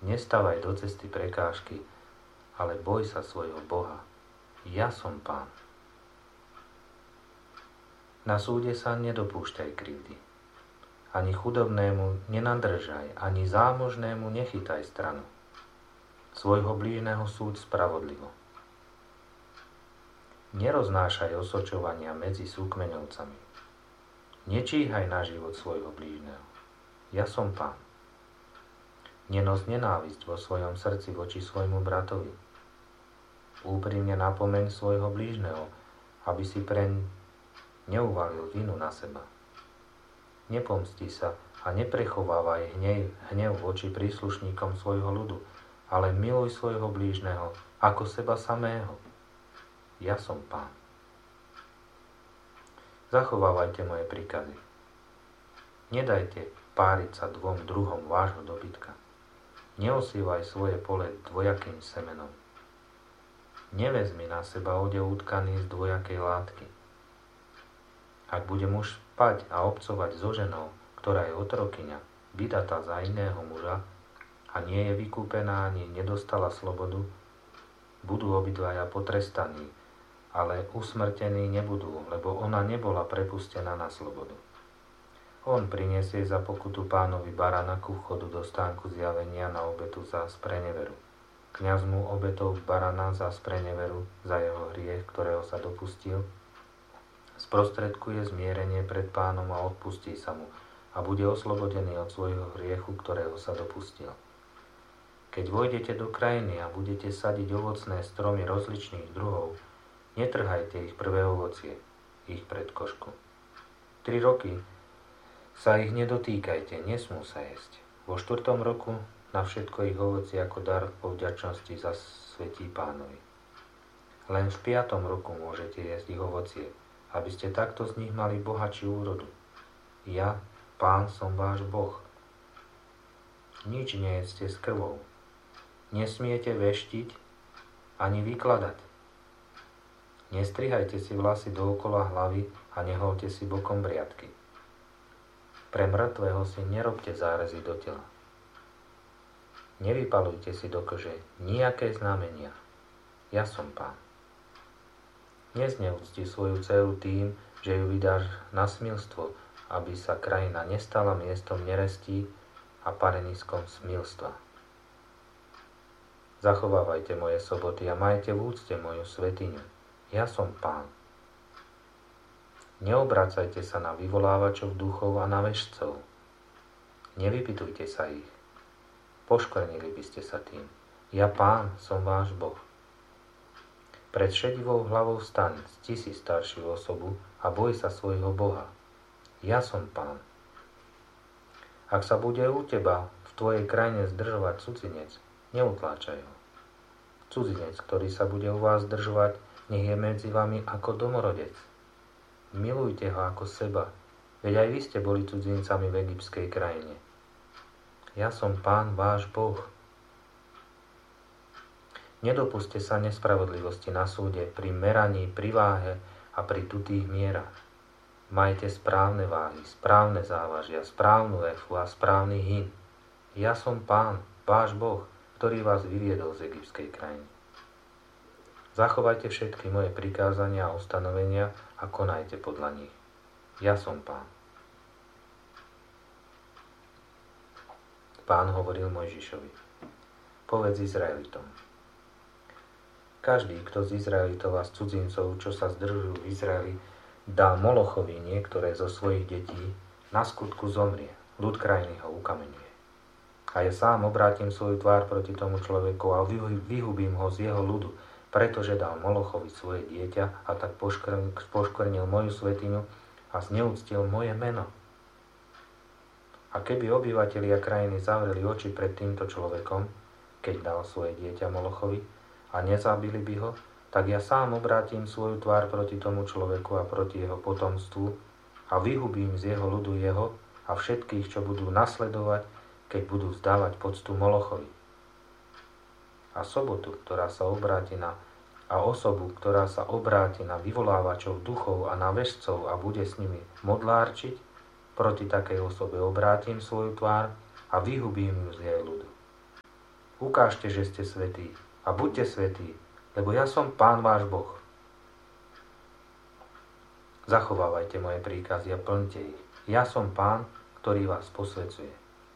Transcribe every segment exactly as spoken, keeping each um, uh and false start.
Nestávaj do cesty prekážky, ale boj sa svojho Boha. Ja som Pán. Na súde sa nedopúšťaj krivdy. Ani chudobnému nenadržaj, ani zámožnému nechytaj stranu. Svojho blížneho súď spravodlivo. Neroznášaj osočovania medzi súkmeňovcami. Nečíhaj na život svojho blížneho. Ja som Pán. Nenos nenávisť vo svojom srdci voči svojmu bratovi. Úprimne napomeň svojho blížneho, aby si preň neuvalil vinu na seba. Nepomsti sa a neprechovávaj hnev, hnev voči príslušníkom svojho ľudu, ale miluj svojho blížneho ako seba samého. Ja som Pán. Zachovávajte moje príkazy. Nedajte páriť sa dvom druhom vášho dobytka. Neosývaj svoje pole dvojakým semenom. Nevezmi na seba odev utkaný z dvojakej látky. Ak bude muž spať a obcovať so ženou, ktorá je otrokyňa, vydatá za iného muža a nie je vykúpená ani nedostala slobodu, budú obidvaja potrestaní, ale usmrtení nebudú, lebo ona nebola prepustená na slobodu. On prinesie za pokutu pánovi barana ku vchodu do stánku zjavenia na obetu za spreneveru. Kňaz mu obetou barana za spreneveru, za jeho hriech, ktorého sa dopustil, sprostredkuje zmierenie pred pánom a odpustí sa mu a bude oslobodený od svojho hriechu, ktorého sa dopustil. Keď vojdete do krajiny a budete sadiť ovocné stromy rozličných druhov, netrhajte ich prvé ovocie, ich predkošku. Tri roky sa ich nedotýkajte, nesmú sa jesť. Vo štvrtom roku na všetko ich ovocie ako dar po vďačnosti zasvetí pánovi. Len v piatom roku môžete jesť ich ovocie, aby ste takto z nich mali bohatšiu úrodu. Ja, Pán, som váš Boh. Nič nejedzte s krvou. Nesmiete veštiť ani vykladať. Nestrihajte si vlasy dookola hlavy a neholte si bokom briadky. Pre mŕtvého si nerobte zárezy do tela. Nevypalujte si do kože nijaké znamenia. Ja som Pán. Nezneúcti svoju dceru tým, že ju vydáš na smilstvo, aby sa krajina nestala miestom nerestí a pareniskom smilstva. Zachovávajte moje soboty a majte v úcte moju svätyňu. Ja som Pán. Neobracajte sa na vyvolávačov duchov a na vešcov. Nevypytujte sa ich. Poškvrnili by ste sa tým. Ja, Pán, som váš Boh. Pred šedivou hlavou staň, cti si staršiu osobu a boj sa svojho Boha. Ja som Pán. Ak sa bude u teba v tvojej krajine zdržovať cudzinec, neutláčaj ho. Cudzinec, ktorý sa bude u vás zdržovať, nech je medzi vami ako domorodec. Milujte ho ako seba, veď aj vy ste boli cudzincami v egyptskej krajine. Ja som Pán, váš Boh. Nedopuste sa nespravodlivosti na súde pri meraní, pri váhe a pri tutých mierach. Majte správne váhy, správne závažia, správnu efu a správny hin. Ja som Pán, váš Boh, ktorý vás vyviedol z egyptskej krajiny. Zachovajte všetky moje prikázania a ustanovenia a konajte podľa nich. Ja som Pán. Pán hovoril Mojžišovi: povedz Izraelitom. Každý, kto z Izraelitov a z cudzincov, čo sa zdržujú v Izraeli, dá Molochovi niektoré zo svojich detí, na skutku zomrie, ľud krajiny ho ukameňuje. A ja sám obrátim svoju tvár proti tomu človeku a vyhubím ho z jeho ľudu, pretože dal Molochovi svoje dieťa a tak poškvrnil moju svätyňu a zneúctil moje meno. A keby obyvatelia krajiny zavreli oči pred týmto človekom, keď dal svoje dieťa Molochovi, a nezabili by ho, tak ja sám obrátim svoju tvár proti tomu človeku a proti jeho potomstvu a vyhubím z jeho ľudu jeho a všetkých, čo budú nasledovať, keď budú vzdávať poctu Molochovi. A sobotu, ktorá sa obráti na a osobu, ktorá sa obráti na vyvolávačov duchov a na vešcov a bude s nimi modlárčiť, proti takej osobe obrátim svoju tvár a vyhubím ju z jej ľudu. Ukážte, že ste svätí a buďte svätí, lebo ja som Pán váš Boh. Zachovávajte moje príkazy a plňte ich. Ja som Pán, ktorý vás posväcuje.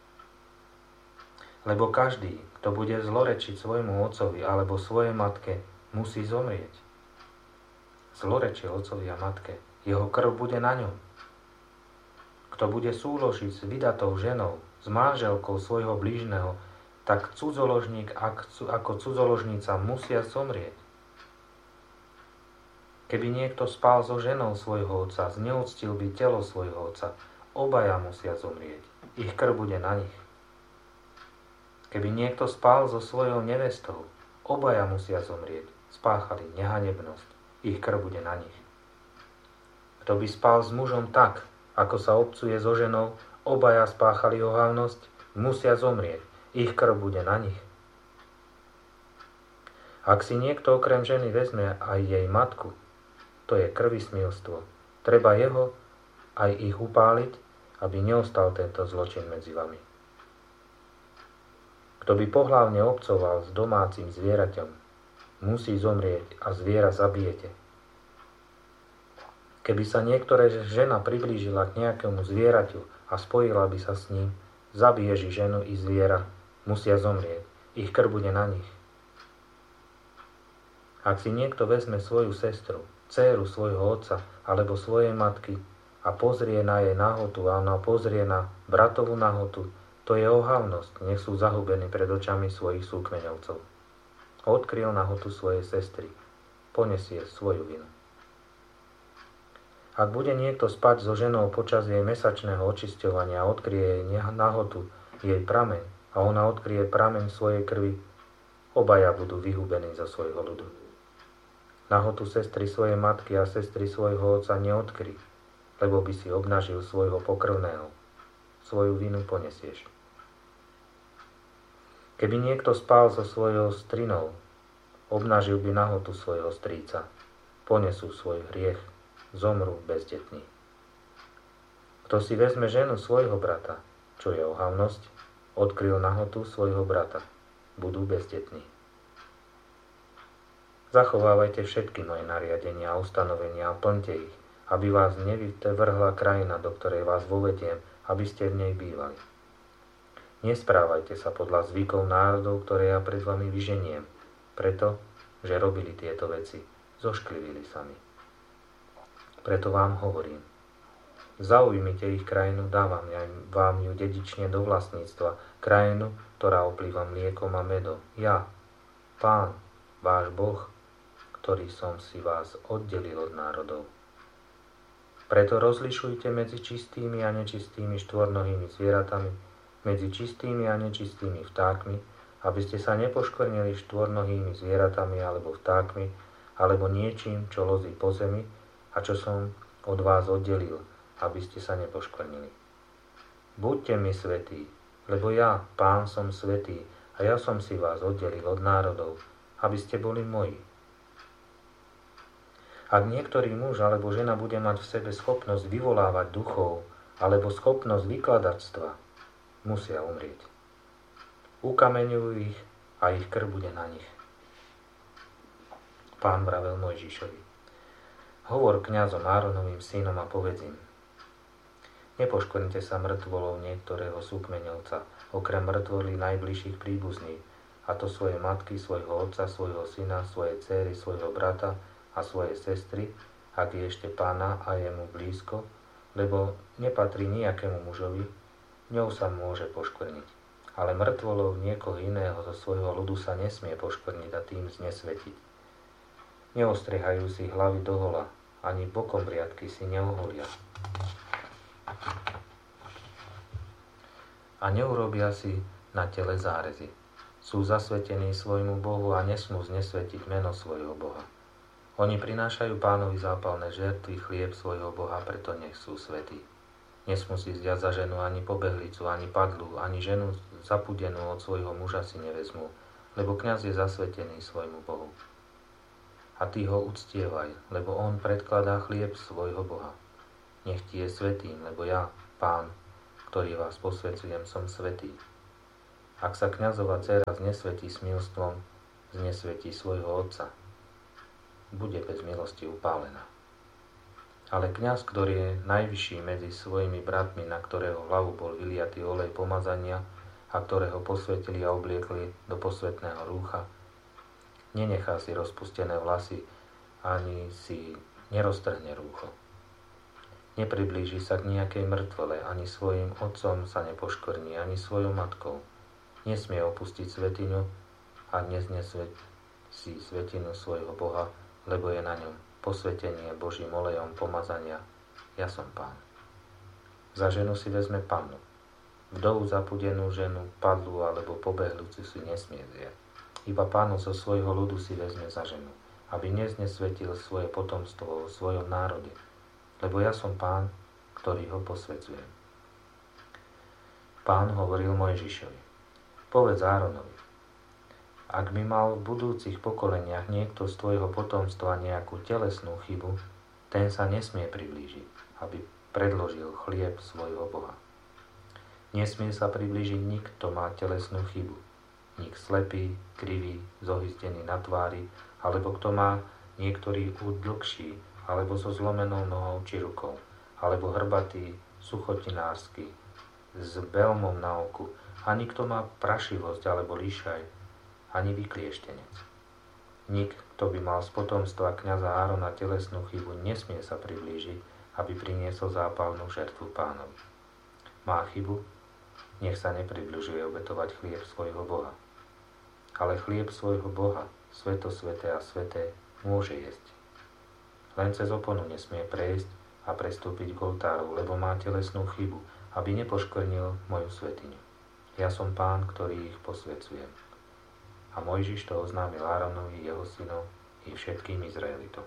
Lebo každý, kto bude zlorečiť svojmu otcovi alebo svojej matke, musí zomrieť. Zlorečie otcovi a matke, jeho krv bude na ňom. Kto bude súložiť s vydatou ženou, s manželkou svojho blížneho, tak cudzoložník ako cudzoložnica musia zomrieť. Keby niekto spal so ženou svojho otca, zneúctil by telo svojho otca, obaja musia zomrieť. Ich krv bude na nich. Keby niekto spal so svojou nevestou, obaja musia zomrieť. Spáchali nehanebnosť. Ich krv bude na nich. Kto by spal s mužom tak, ako sa obcuje so ženou, obaja spáchali ohavnosť, musia zomrieť. Ich krv bude na nich. Ak si niekto okrem ženy vezme aj jej matku, to je krvismilstvo. Treba jeho aj ich upáliť, aby neostal tento zločin medzi vami. Kto by pohlavne obcoval s domácim zvieraťom, musí zomrieť a zviera zabijete. Keby sa niektoré žena priblížila k nejakému zvieraťu a spojila by sa s ním, zabije ženu i zviera, musia zomrieť. Ich krv bude na nich. Ak si niekto vezme svoju sestru, dcéru svojho otca alebo svojej matky a pozrie na jej nahotu a ona pozrie na bratovú nahotu, to je ohavnosť, nech sú zahubení pred očami svojich súkmeňovcov. Odkryl nahotu svojej sestry, ponesie svoju vinu. Ak bude niekto spať so ženou počas jej mesačného očisťovania a odkryje jej nahotu jej prameň a ona odkryje prameň svojej krvi, obaja budú vyhubení zo svojho ľudu. Nahotu sestry svojej matky a sestry svojho otca neodkry, lebo by si obnažil svojho pokrvného. Svoju vinu ponesieš. Keby niekto spal so svojou strinou, obnažil by nahotu svojho strýca. Ponesú svoj hriech, zomrú bezdetní. Kto si vezme ženu svojho brata, čo je ohavnosť, odkryl nahotu svojho brata. Budú bezdetní. Zachovávajte všetky moje nariadenia a ustanovenia a plňte ich, aby vás nevyvrhla krajina, do ktorej vás vovediem, aby ste v nej bývali. Nesprávajte sa podľa zvykov národov, ktoré ja pred vami vyženiem, preto, že robili tieto veci, zošklivili sami. Preto vám hovorím, zaujmite ich krajinu, dávam vám ju dedične do vlastníctva, krajinu, ktorá oplýva mliekom a medom. Ja, Pán, váš Boh, ktorý som si vás oddelil od národov. Preto rozlišujte medzi čistými a nečistými štvornohými zvieratami, medzi čistými a nečistými vtákmi, aby ste sa nepoškvrnili štvornohými zvieratami alebo vtákmi, alebo niečím, čo lozí po zemi a čo som od vás oddelil, aby ste sa nepoškvrnili. Buďte mi svätí, lebo ja, Pán, som svätý a ja som si vás oddelil od národov, aby ste boli moji. Ak niektorý muž alebo žena bude mať v sebe schopnosť vyvolávať duchov alebo schopnosť vykladactva, musia umrieť. Ukameňujú ich a ich krv bude na nich. Pán vravel Mojžišovi: Hovor kňazom Áronovým synom a povedz im: Nepoškvrnite sa mŕtvolou niektorého súkmeňovca, okrem mŕtvolí najbližších príbuzných, a to svoje matky, svojho otca, svojho syna, svojej céry, svojho brata a svojej sestry, ak je ešte pána a je mu blízko, lebo nepatrí nejakému mužovi, ňou sa môže poškvrniť. Ale mŕtvolou niekoho iného zo svojho ľudu sa nesmie poškvrniť a tým znesvetiť. Neostrihajú si hlavy dohola, ani bokom riadky si neoholia. A neurobia si na tele zárezy. Sú zasvetení svojmu Bohu a nesmú znesvetiť meno svojho Boha. Oni prinášajú Pánovi zápalné žertvy, chlieb svojho Boha, preto nech sú svätí. Nesmú si vziať za ženu ani pobehlicu, ani padlu, ani ženu zapudenú od svojho muža si nevezmú, lebo kňaz je zasvetený svojmu Bohu. A ty ho uctievaj, lebo on predkladá chlieb svojho Boha. Nech ti je svätým, lebo ja, Pán, ktorý vás posväcujem, som svätý. Ak sa kňazova dcéra znesvetí smilstvom, znesvetí svojho otca. Bude bez milosti upálená. Ale kňaz, ktorý je najvyšší medzi svojimi bratmi, na ktorého hlavu bol vyliatý olej pomazania a ktorého posvetili a obliekli do posvetného rúcha, nenechá si rozpustené vlasy, ani si neroztrhne rúcho. Nepriblíži sa k nejakej mŕtvole, ani svojim otcom sa nepoškvrní, ani svojou matkou. Nesmie opustiť svetiňu a neznesveť si svetinu svojho Boha, lebo je na ňom posvetenie Božím olejom pomazania. Ja som Pán. Za ženu si vezme pannu. Vdovu zapudenú ženu, padlú alebo pobehlúcu si nesmie vziať. Iba Pánu zo svojho ľudu si vezme za ženu, aby neznesvetil svoje potomstvo vo svojom národe. Lebo ja som Pán, ktorý ho posvedzujem. Pán hovoril Mojžišovi: Povedz Áronovi, ak by mal v budúcich pokoleniach niekto z tvojho potomstva nejakú telesnú chybu, ten sa nesmie priblížiť, aby predložil chlieb svojho Boha. Nesmie sa priblížiť nik, kto má telesnú chybu. Nik slepý, krivý, zohyzdený na tvári, alebo kto má niektorý úd dlhší, alebo so zlomenou nohou či rukou, alebo hrbatý, suchotinársky, s belmom na oku, ani kto má prašivosť alebo líšaj, ani vyklieštenec. Nik, kto by mal z potomstva kňaza Árona telesnú chybu, nesmie sa priblížiť, aby priniesol zápalnú žertvu Pánovi. Má chybu? Nech sa nepribližuje obetovať chlieb svojho Boha. Ale chlieb svojho Boha, sveto sveté a sveté, môže jesť. Len cez oponu nesmie prejsť a prestúpiť k oltáru, lebo má telesnú chybu, aby nepoškvrnil moju svetiňu. Ja som Pán, ktorý ich posvedcujem. A Mojžiš to oznámil Áronovi, jeho synom i všetkým Izraelitom.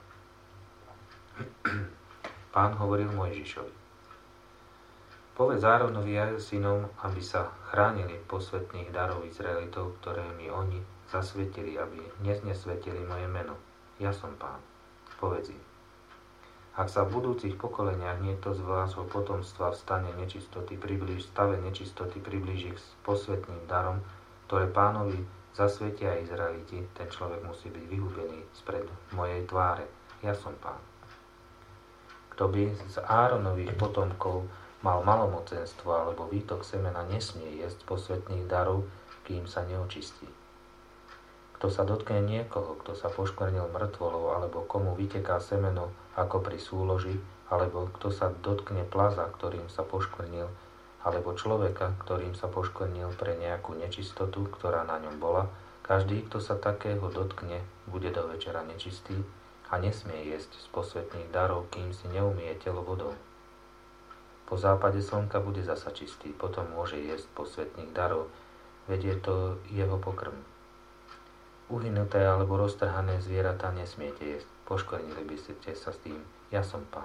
Pán hovoril Mojžišovi: Povedz Áronovi a jeho synom, aby sa chránili posvetných darov Izraelitov, ktoré mi oni zasvetili, aby neznesvetili moje meno. Ja som Pán. Povedz im: Ak sa v budúcich pokoleniach niekto z vášho potomstva v stane nečistoty priblíž, stave nečistoty priblíži k posvetným darom, ktoré Pánovi zasvetia Izraeliti, ten človek musí byť vyhubený spred mojej tváre. Ja som Pán. Kto by z Áronových potomkov mal malomocenstvo alebo výtok semena, nesmie jesť posvetných darov, kým sa neočistí. Kto sa dotkne niekoho, kto sa poškvrnil mŕtvolou, alebo komu vyteká semeno ako pri súloži, alebo kto sa dotkne plaza, ktorým sa poškvrnil, alebo človeka, ktorým sa poškvrnil pre nejakú nečistotu, ktorá na ňom bola, každý, kto sa takého dotkne, bude do večera nečistý a nesmie jesť z posvetných darov, kým si neumie telo vodou. Po západe slnka bude zasa čistý, potom môže jesť posvetných darov, veď je to jeho pokrm. Uhynuté alebo roztrhané zvieratá nesmiete jesť, poškvrnili by ste sa s tým, ja som Pán.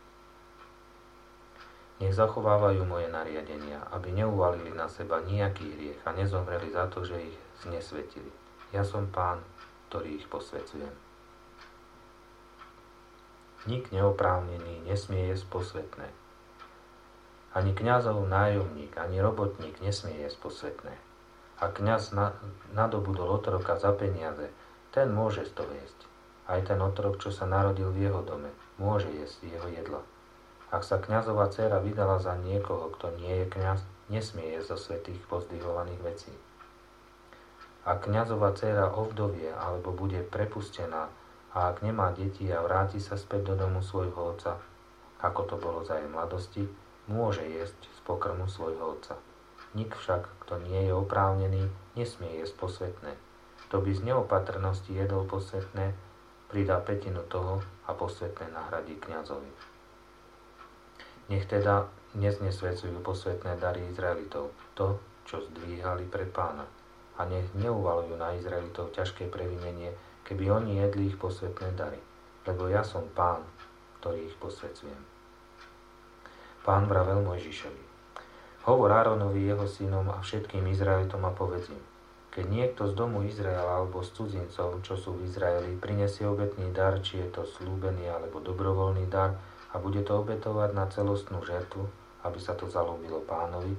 Nech zachovávajú moje nariadenia, aby neuvalili na seba nejaký hriech a nezomreli za to, že ich znesvetili. Ja som Pán, ktorý ich posvedcujem. Nik neoprávnený nesmie jesť posvetné. Ani kňazov nájomník, ani robotník nesmie jesť posvetné. A kňaz na, nadobudol otroka za peniaze, ten môže z toho jesť. Aj ten otrok, čo sa narodil v jeho dome, môže jesť jeho jedla. Ak sa kňazová dcéra vydala za niekoho, kto nie je kňaz, nesmie jesť zo svätých pozdvihovaných vecí. Ak kňazová dcéra ovdovie alebo bude prepustená a ak nemá deti a vráti sa späť do domu svojho otca, ako to bolo za jej mladosti, môže jesť z pokrmu svojho otca. Nik však, kto nie je oprávnený, nesmie jesť posvetné. Kto by z neopatrnosti jedol posvetné, pridá pätinu toho a posvetné nahradí kňazovi. Nech teda neznesvedcujú posvetné dary Izraelitov, to, čo zdvíhali pred Pána, a nech neuvalujú na Izraelitov ťažké previnenie, keby oni jedli ich posvetné dary, lebo ja som Pán, ktorý ich posvedcujem. Pán vravel Mojžišovi: Hovor Áronovi, jeho synom a všetkým Izraelitom a povedz im: Keď niekto z domu Izraela alebo z cudzincov, čo sú v Izraeli, prinesie obetný dar, či je to slúbený alebo dobrovoľný dar, a bude to obetovať na celostnú žertvu, aby sa to zalúbilo Pánovi,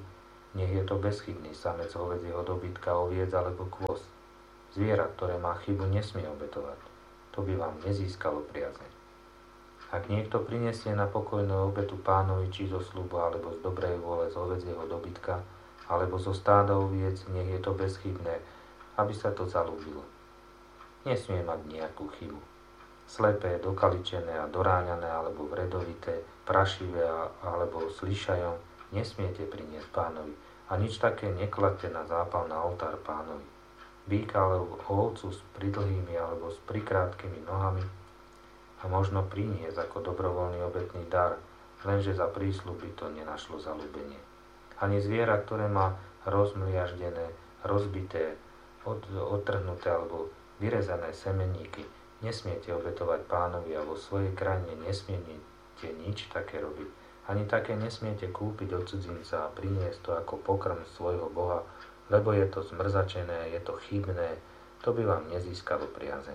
Nech je to bezchybný samec hovedzieho dobytka, oviec alebo kôz. Zviera, ktoré má chybu, nesmie obetovať. To by vám nezískalo priazeň. Ak niekto prinesie na pokojnú obetu pánovi či zo sľubu alebo z dobrej vôle z hovedzieho dobytka alebo zo stáda oviec, nech je to bezchybné, aby sa to zalúbilo. Nesmie mať nejakú chybu. Slepé, dokaličené a doráňané alebo vredovité, prašivé alebo slyšajom nesmiete priniesť pánovi a nič také nekladte na zápal na oltár pánovi. Býka alebo ovcu s pridlhými alebo s prikrátkými nohami a možno priniesť ako dobrovoľný obetný dar, lenže za prísľub by to nenašlo zaľúbenie. Ani zviera, ktoré má rozmliaždené, rozbité, od, odtrhnuté alebo vyrezané semeníky, nesmiete obetovať pánovi a vo svojej krajine nesmiete nič také robiť. Ani také nesmiete kúpiť od cudzinca a priniesť to ako pokrm svojho Boha, lebo je to zmrzačené, je to chybné, to by vám nezískalo priazeň.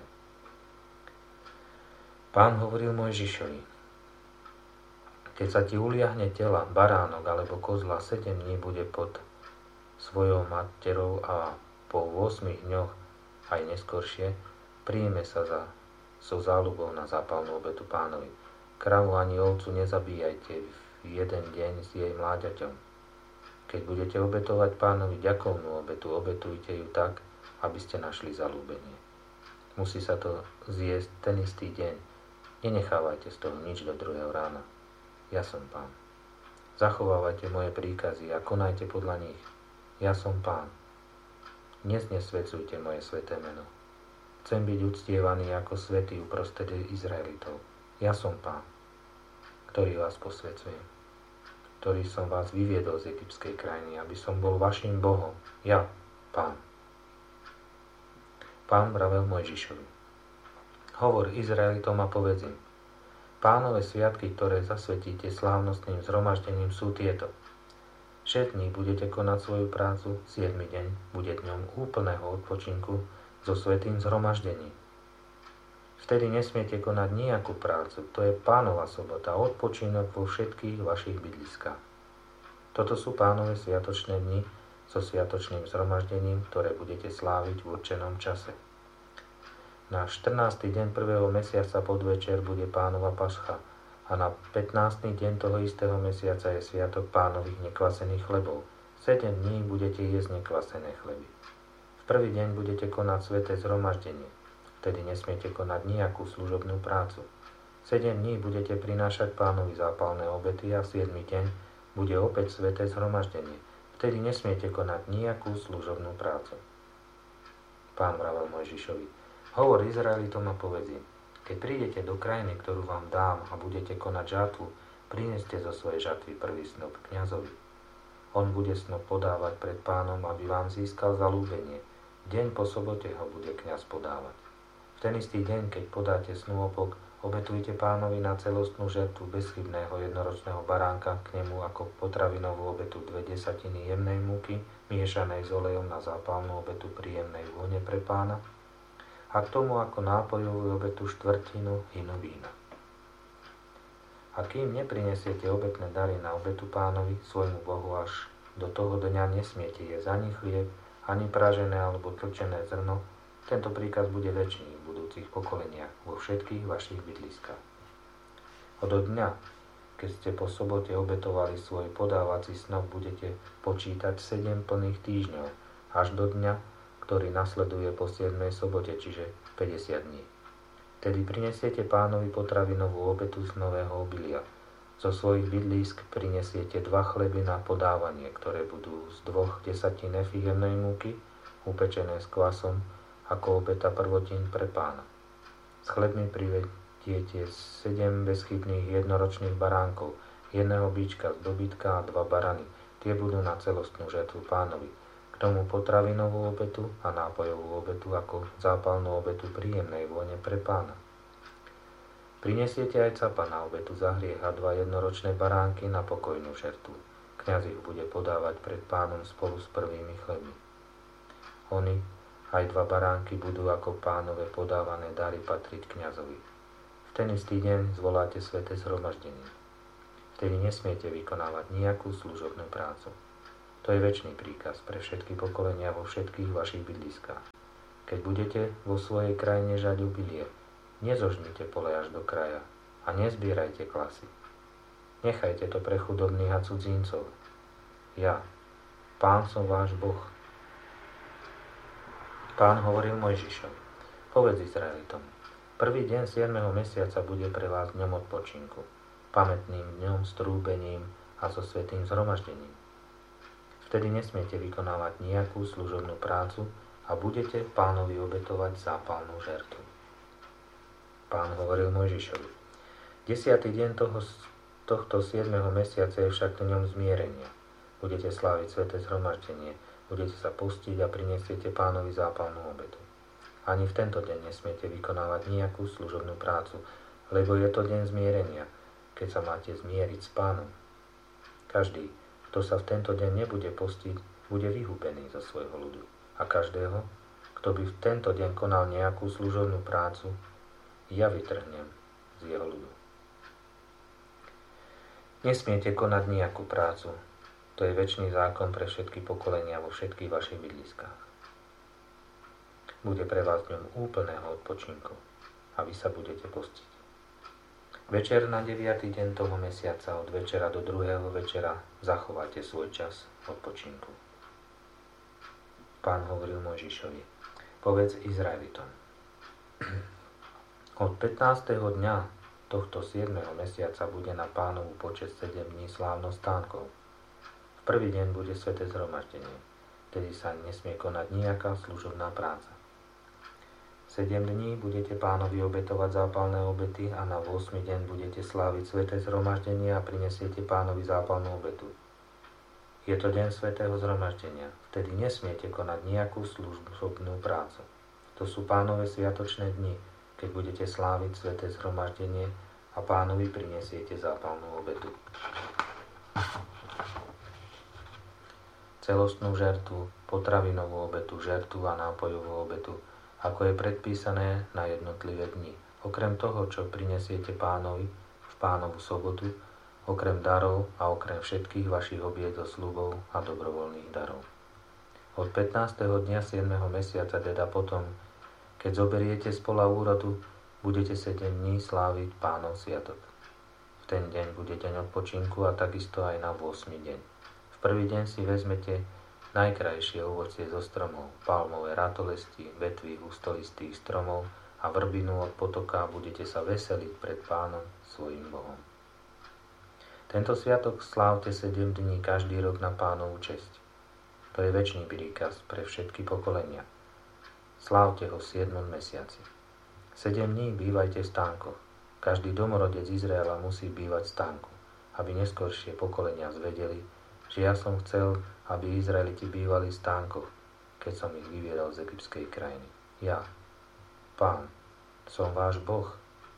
Pán hovoril Mojžišovi: keď sa ti uliahne tela, baránok alebo kozla, sedem dní bude pod svojou materou a po ôsmich dňoch aj neskoršie príjme sa za, so záľubou na zápalnú obetu pánovi. Kravu ani ovcu nezabíjajte v jeden deň s jej mláďaťom. Keď budete obetovať pánovi ďakovnú obetu, obetujte ju tak, aby ste našli zaľúbenie. Musí sa to zjesť ten istý deň. Nenechávajte z toho nič do druhého rána. Ja som Pán. Zachovávajte moje príkazy a konajte podľa nich. Ja som Pán. Dnes nesvecujte moje sväté meno. Chcem byť uctievaný ako svätý uprostred Izraelitov. Ja som Pán, ktorý vás posväcujem, ktorý som vás vyviedol z egyptskej krajiny, aby som bol vašim Bohom. Ja, Pán. Pán vravel Mojžišovi: hovor Izraelitom a povedz im: Pánove sviatky, ktoré zasvetíte slávnostným zhromaždením, sú tieto. šesť dní budete konať svoju prácu, siedmy deň bude dňom úplného odpočinku so svätým zhromaždením. Vtedy nesmiete konať nejakú prácu, to je Pánova sobota, odpočinok vo všetkých vašich bydliskách. Toto sú Pánove sviatočné dni so sviatočným zhromaždením, ktoré budete sláviť v určenom čase. Na štrnásty deň prvého mesiaca podvečer bude Pánova pascha a na pätnásty deň toho istého mesiaca je sviatok Pánových nekvasených chlebov. sedem dní budete jesť nekvasené chleby. V prvý deň budete konať sväté zhromaždenie. Vtedy nesmiete konať nejakú služobnú prácu. sedem dní budete prinášať Pánovi zápalné obety a siedmy deň bude opäť sväté zhromaždenie. Vtedy nesmiete konať nejakú služobnú prácu. Pán vravel Mojžišovi: hovor Izraelitom a povedz im: keď prídete do krajiny, ktorú vám dám a budete konať žatvu, prineste zo svojej žatvy prvý snop kňazovi. On bude snop podávať pred Pánom, aby vám získal zaľúbenie. Deň po sobote ho bude kňaz podávať. V ten istý deň, keď podáte snúopok, obetujte Pánovi na celostnú žertvu bezchybného jednoročného baránka, k nemu ako potravinovú obetu dve desatiny jemnej múky, miešanej s olejom na zápalnú obetu príjemnej vône pre Pána, a k tomu ako nápojovú obetu štvrtinu hinu vína. A kým neprinesiete obetné dary na obetu Pánovi, svojmu Bohu, až do toho dňa nesmiete jesť ani chlieb, ani pražené alebo tlčené zrno. Tento príkaz bude večný v budúcich pokoleniach vo všetkých vašich bydliskách. Od dňa, keď ste po sobote obetovali svoj podávací snop, budete počítať sedem plných týždňov, až do dňa, ktorý nasleduje po siedmej sobote, čiže päťdesiat dní. Tedy prinesiete Pánovi potravinovú obetu z nového obilia. Zo svojich bydlísk prinesiete dva chleby na podávanie, ktoré budú z dvoch desatín efy jemnej múky, upečené s kvasom, ako obeta prvotín pre Pána. S chlebmi privediete sedem bezchybných jednoročných baránkov, jedného bíčka z dobytka a dva barany. Tie budú na celostnú žatvu Pánovi. K tomu potravinovú obetu a nápojovú obetu ako zápalnú obetu príjemnej vône pre Pána. Prinesiete aj capa na obetu za hriech a dva jednoročné baránky na pokojnú žertvu. Kňaz ich bude podávať pred Pánom spolu s prvými chlebmi. Oni, aj dva baránky, budú ako Pánove podávané dary patriť kňazovi. V ten istý deň zvoláte sväté zhromaždenie. Vtedy nesmiete vykonávať nejakú služobnú prácu. To je večný príkaz pre všetky pokolenia vo všetkých vašich bydliskách. Keď budete vo svojej krajine žať obilie, nezožnite pole až do kraja a nezbierajte klasy. Nechajte to pre chudobných a cudzincov. Ja, Pán som váš Boh. Pán hovoril Mojžišovi: Povedz Izraelitom, prvý deň siedmeho mesiaca bude pre vás dňom odpočinku, pamätným dňom s trúbením a so svätým zhromaždením. Vtedy nesmiete vykonávať nejakú služobnú prácu a budete Pánovi obetovať zápalnú žertu. Pán hovoril Mojžišovi: Desiatý deň toho, tohto siedmeho mesiaca je však dňom zmierenia. Budete sláviť sväté zhromaždenie, budete sa postiť a prinesiete Pánovi zápalnú obetu. Ani v tento deň nesmiete vykonávať nejakú služobnú prácu, lebo je to deň zmierenia, keď sa máte zmieriť s Pánom. Každý, kto sa v tento deň nebude postiť, bude vyhubený zo svojho ľudu. A každého, kto by v tento deň konal nejakú služobnú prácu, ja vytrhnem z jeho ľudu. Nesmiete konať nejakú prácu. To je večný zákon pre všetky pokolenia vo všetkých vašich bydliskách. Bude pre vás dňom úplného odpočinku a vy sa budete postiť. Večer na deviaty deň toho mesiaca od večera do druhého večera zachovajte svoj čas odpočinku. Pán hovoril Mojžišovi: Povedz Izraelitom: Od pätnásteho dňa tohto siedmeho mesiaca bude na Pánovu počesť sedem dní slávnosť stánkov. V prvý deň bude sväté zhromaždenie, tedy sa nesmie konať nejaká služobná práca. Sedem dní budete Pánovi obetovať zápalné obety a na ôsmy deň budete sláviť sväté zhromaždenie a prinesiete Pánovi zápalnú obetu. Je to deň svätého zhromaždenia, vtedy nesmiete konať nejakú služobnú prácu. To sú Pánove sviatočné dni, keď budete sláviť sväté zhromaždenie a Pánovi prinesiete zápalnú obetu. Celostnú žertu, potravinovú obetu, žertu a nápojovú obetu, ako je predpísané na jednotlivé dni. Okrem toho, čo prinesiete Pánovi v Pánovu sobotu, okrem darov a okrem všetkých vašich obied zo sľubov a dobrovoľných darov. Od pätnásteho dňa siedmeho mesiaca, teda potom, keď zoberiete z pola úrodu, budete sedem dní sláviť Pánov sviatok. V ten deň bude deň odpočinku a takisto aj na ôsmy deň. V prvý deň si vezmete najkrajšie ovocie zo stromov, palmové ratolesti, vetvy hustolistých stromov a vrbinu od potoka a budete sa veseliť pred Pánom, svojím Bohom. Tento sviatok slávte sedem dní každý rok na Pánovu česť. To je večný príkaz pre všetky pokolenia. Slávte ho v siedmom mesiaci. Sedem dní bývajte v stánkoch. Každý domorodec Izraela musí bývať v stánku, aby neskoršie pokolenia zvedeli, že ja som chcel, aby Izraeliti bývali v stánkoch, keď som ich vyviedol z egyptskej krajiny. Ja, Pán, som váš Boh.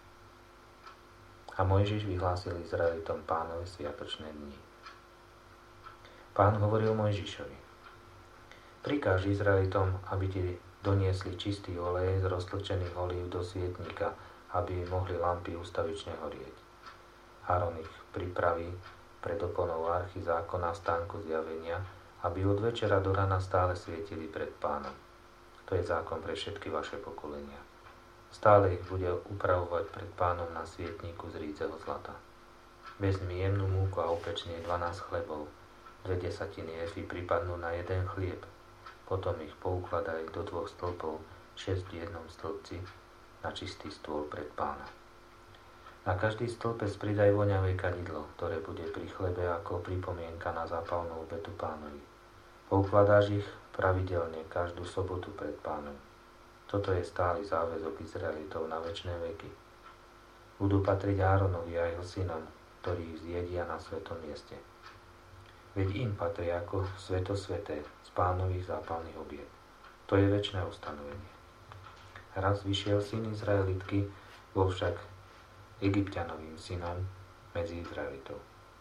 A Mojžiš vyhlásil Izraelitom Pánove sviatočné dni. Pán hovoril Mojžišovi: Prikáž Izraelitom, aby ti doniesli čistý olej z roztlčených olív do svietnika, aby mohli lampy ustavične horieť. Áron ich pripraví pred oponou archy zákona stánku zjavenia, aby od večera do rana stále svietili pred Pánom. To je zákon pre všetky vaše pokolenia. Stále ich bude upravovať pred Pánom na svietniku z rídzeho zlata. Vezmi jemnú múku a upečne dvanásť chlebov, dve desatiny efy pripadnú na jeden chlieb. Potom ich poukladaj do dvoch stĺpov, šesť v jednom stĺpci, na čistý stôl pred Pána. Na každý stĺpec pridaj voňavé kadidlo, ktoré bude pri chlebe ako pripomienka na zápalnú obetu Pánovi. Poukladáš ich pravidelne každú sobotu pred Pánom. Toto je stály záväzok Izraelitov na večné veky. Budú patriť Áronovi a jeho synom, ktorí ich zjedia na svetom mieste. Veď im patrí ako svetosveté z Pánových zápalných obied. To je večné ustanovenie. Raz vyšiel syn Izraelitky, bol však Egypťanovým synom medzi Izraelitov.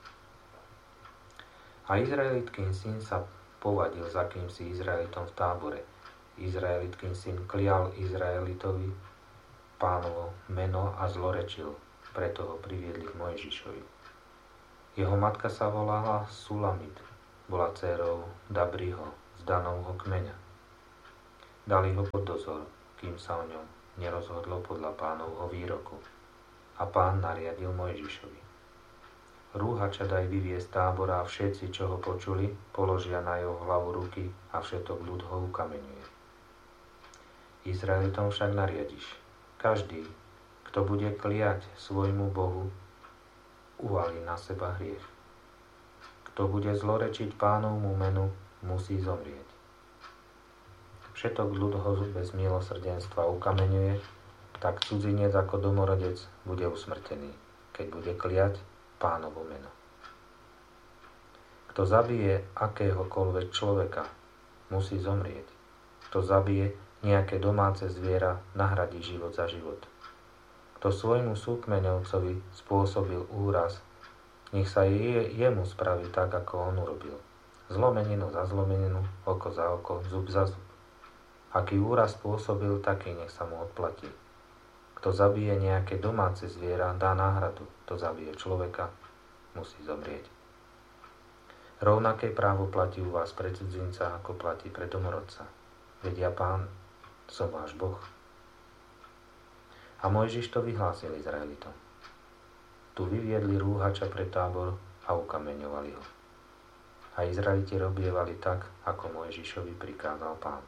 A Izraelitkin syn sa povadil za kýmsi Izraelitom v tábore. Izraelitkin syn klial Izraelitovi Pánovo meno a zlorečil, preto ho priviedli k Mojžišovi. Jeho matka sa volala Sulamit bola dcérou Dabriho z Danovho kmeňa. Dali ho pod dozor, kým sa o ňom nerozhodlo podľa Pánovho výroku. A Pán nariadil Mojžišovi: rúhača daj vyviesť tábora a všetci, čo ho počuli, položia na jeho hlavu ruky a všetok ľud ho ukameňuje. Izraelitom však nariadiš: každý, kto bude kliať svojmu Bohu, uvalí na seba hriech. Kto bude zlorečiť Pánovmu menu, musí zomrieť. Všetok ľud ho bez milosrdenstva ukameňuje, tak cudzinec ako domorodec bude usmrtený, keď bude kliať Pánovo meno. Kto zabije akéhokoľvek človeka, musí zomrieť. Kto zabije nejaké domáce zviera, nahradí život za život. Kto svojmu súkmeňovcovi spôsobil úraz, nech sa je, jemu spraví tak, ako on urobil. Zlomeninu za zlomeninu, oko za oko, zub za zub. Aký úraz spôsobil, taký nech sa mu odplatí. Kto zabije nejaké domáce zviera, dá náhradu. Kto zabije človeka, musí zomrieť. Rovnaké právo platí u vás pre cudzinca, ako platí pre domorodca. Veď ja, Pán, som váš Boh. A Mojžiš to vyhlásil Izraelitom. Tu vyviedli rúhača pre tábor a ukameňovali ho. A Izraeliti robievali tak, ako Mojžišovi prikázal Pán.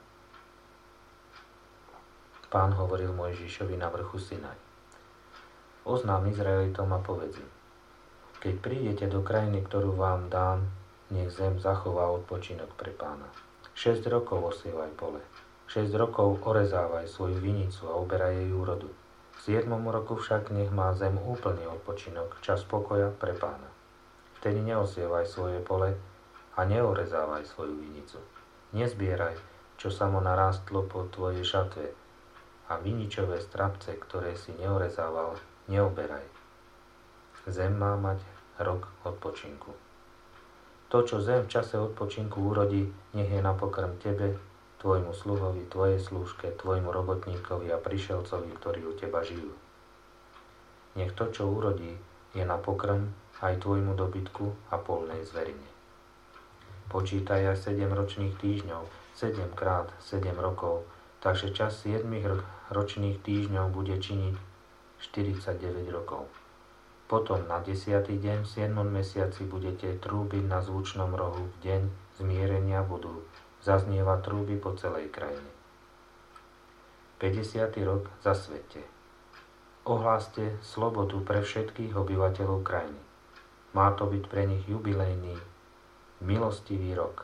Pán hovoril Mojžišovi na vrchu Sinaj: oznám Izraelitom a povedz im: keď prídete do krajiny, ktorú vám dám, nech zem zachová odpočinok pre Pána. Šesť rokov osievaj pole, šesť rokov orezávaj svoju vinicu a uberaj jej úrodu. V siedmom roku však nech má zem úplný odpočinok, čas pokoja pre Pána. Vtedy neosievaj svoje pole a neorezávaj svoju vinicu. Nezbieraj, čo samo narástlo po tvojej šatve, a viničové strapce, ktoré si neorezával, neoberaj. Zem má mať rok odpočinku. To, čo zem v čase odpočinku urodí, nech je na pokrm tebe, tvojmu sluhovi, tvojej slúžke, tvojmu robotníkovi a prišelcovi, ktorí u teba žijú. Nech to, čo urodí, je na pokrm aj tvojmu dobytku a polnej zverine. Počítaj aj sedem ročných týždňov, sedem krát sedem rokov, takže čas siedmich ročných týždňov bude činiť štyridsaťdeväť rokov. Potom na desiatý deň v siedmom mesiaci budete trúbiť na zvučnom rohu, v deň zmierenia budú zaznieva trúby po celej krajine. päťdesiaty rok zasvete. Ohláste slobodu pre všetkých obyvateľov krajiny. Má to byť pre nich jubilejný, milostivý rok.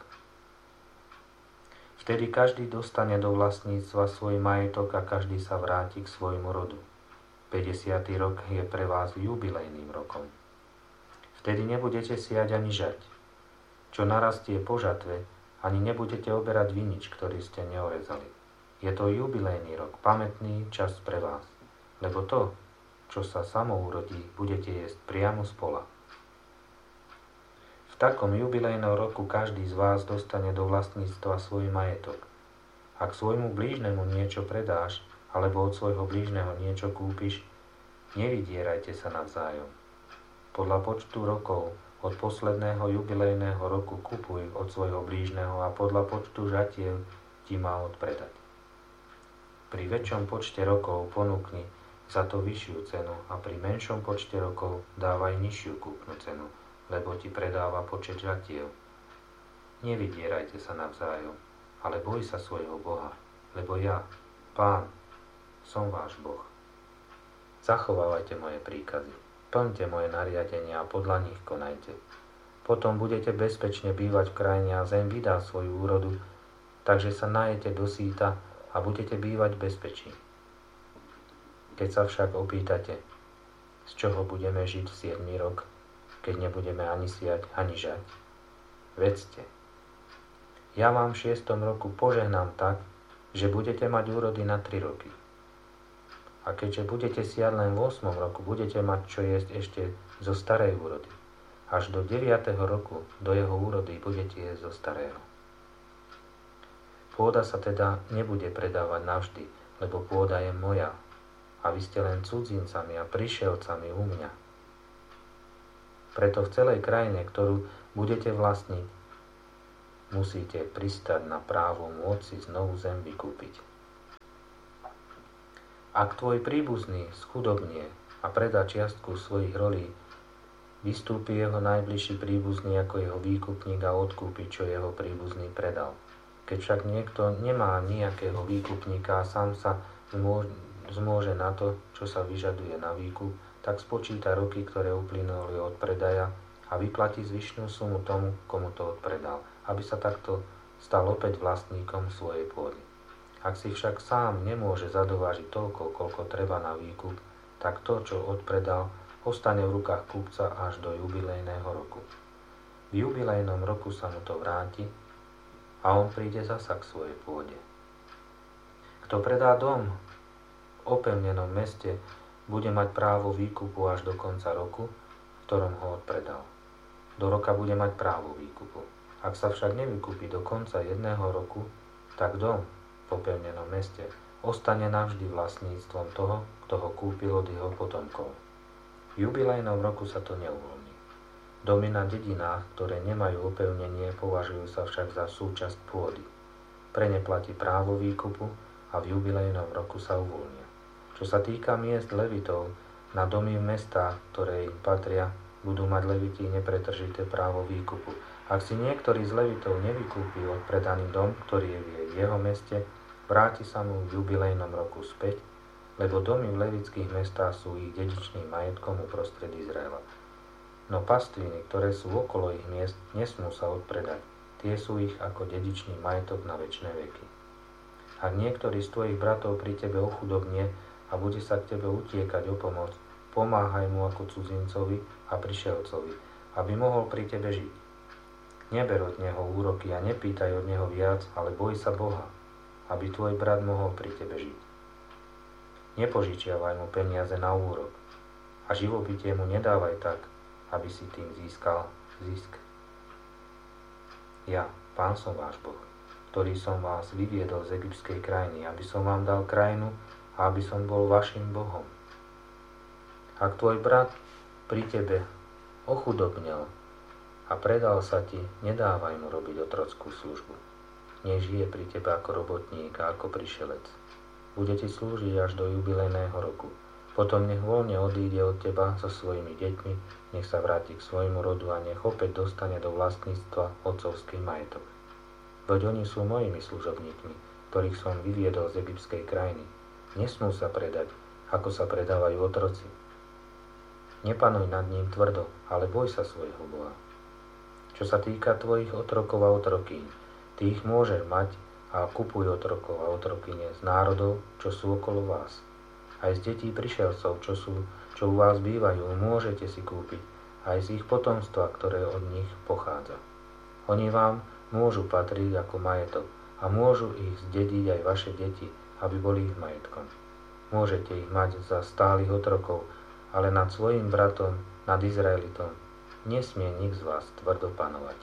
Vtedy každý dostane do vlastníctva svoj majetok a každý sa vráti k svojmu rodu. päťdesiaty rok je pre vás jubilejným rokom. Vtedy nebudete siať ani žať. Čo narastie po žatve, ani nebudete oberať vinič, ktorý ste neorezali. Je to jubilejný rok, pamätný čas pre vás, lebo to, čo sa samo urodí, budete jesť priamo z pola. V takom jubilejnom roku každý z vás dostane do vlastníctva svoj majetok. Ak svojmu blížnemu niečo predáš, alebo od svojho blížneho niečo kúpiš, nevydierajte sa navzájom. Podľa počtu rokov od posledného jubilejného roku kupuj od svojho blížneho a podľa počtu žatiev ti má odpredať. Pri väčšom počte rokov ponúkni za to vyššiu cenu a pri menšom počte rokov dávaj nižšiu kúpnu cenu, lebo ti predáva počet žatiev. Nevydierajte sa navzájom, ale boj sa svojho Boha, lebo ja, Pán, som váš Boh. Zachovávajte moje príkazy. Plňte moje nariadenia a podľa nich konajte. Potom budete bezpečne bývať v krajine a zem vydá svoju úrodu, takže sa najete do síta a budete bývať v bezpečí. Keď sa však opýtate, z čoho budeme žiť v siedmy rok, keď nebudeme ani siať, ani žať, vedzte. Ja vám v šiestom roku požehnám tak, že budete mať úrody na tri roky. A keďže budete siať len v ôsmom roku, budete mať čo jesť ešte zo starej úrody. Až do deviateho roku do jeho úrody budete jesť zo starého. Pôda sa teda nebude predávať navždy, lebo pôda je moja a vy ste len cudzincami a prišielcami u mňa. Preto v celej krajine, ktorú budete vlastniť, musíte pristať na právo môcť si znovu zem vykúpiť. Ak tvoj príbuzný schudobnie a predá čiastku svojich rolí, vystúpi jeho najbližší príbuzný ako jeho výkupník a odkúpi, čo jeho príbuzný predal. Keď však niekto nemá nejakého výkupníka a sám sa zmôže na to, čo sa vyžaduje na výkup, tak spočíta roky, ktoré uplynuli od predaja a vyplatí zvyšnú sumu tomu, komu to odpredal, aby sa takto stal opäť vlastníkom svojej pôdy. Ak si však sám nemôže zadovážiť toľko, koľko treba na výkup, tak to, čo odpredal, ostane v rukách kupca až do jubilejného roku. V jubilejnom roku sa mu to vráti a on príde zasa k svojej pôde. Kto predá dom v opevnenom meste, bude mať právo výkupu až do konca roku, v ktorom ho odpredal. Do roka bude mať právo výkupu. Ak sa však nevykúpi do konca jedného roku, tak dom v opevnenom meste ostane navždy vlastníctvom toho, kto ho kúpil od jeho potomkov. V jubilejnom roku sa to neuvoľní. Domy na dedinách, ktoré nemajú opevnenie, považujú sa však za súčasť pôdy. Pre ne platí právo výkupu a v jubilejnom roku sa uvoľnia. Čo sa týka miest levitov, na domy v mestách, ktoré im patria, budú mať leviti nepretržité právo výkupu. Ak si niektorý z levitov nevykúpi odpredaný dom, ktorý je v jeho meste, vráti sa mu v jubilejnom roku späť, lebo domy v levických mestách sú ich dedičným majetkom uprostred Izraela. No pastviny, ktoré sú okolo ich miest, nesmú sa odpredať. Tie sú ich ako dedičný majetok na večné veky. Ak niektorý z tvojich bratov pri tebe ochudobnie a bude sa k tebe utiekať o pomoc, pomáhaj mu ako cudzincovi a prišelcovi, aby mohol pri tebe žiť. Neber od neho úroky a nepýtaj od neho viac, ale boj sa Boha, aby tvoj brat mohol pri tebe žiť. Nepožičiavaj mu peniaze na úrok a živobytie mu nedávaj tak, aby si tým získal zisk. Ja, Pán som váš Boh, ktorý som vás vyviedol z egyptskej krajiny, aby som vám dal krajinu a aby som bol vašim Bohom. Ak tvoj brat pri tebe ochudobnel a predal sa ti, nedávaj mu robiť otrockú službu. Nech žije pri tebe ako robotník a ako prišelec. Bude ti slúžiť až do jubilejného roku. Potom nech voľne odíde od teba so svojimi deťmi, nech sa vráti k svojmu rodu a nech opäť dostane do vlastníctva otcovský majetok. Veď oni sú mojimi služobníkmi, ktorých som vyviedol z egyptskej krajiny. Nesmú sa predať, ako sa predávajú otroci. Nepanuj nad ním tvrdo, ale boj sa svojho Boha. Čo sa týka tvojich otrokov a otrokýň, ty ich môžeš mať a kupuj otrokov a otrokyne z národov, čo sú okolo vás. Aj z detí prišelcov, čo, sú, čo u vás bývajú, môžete si kúpiť, aj z ich potomstva, ktoré od nich pochádza. Oni vám môžu patriť ako majetok a môžu ich zdediť aj vaše deti, aby boli ich majetkom. Môžete ich mať za stálych otrokov, ale nad svojim bratom, nad Izraelitom, nesmie nik z vás tvrdo panovať.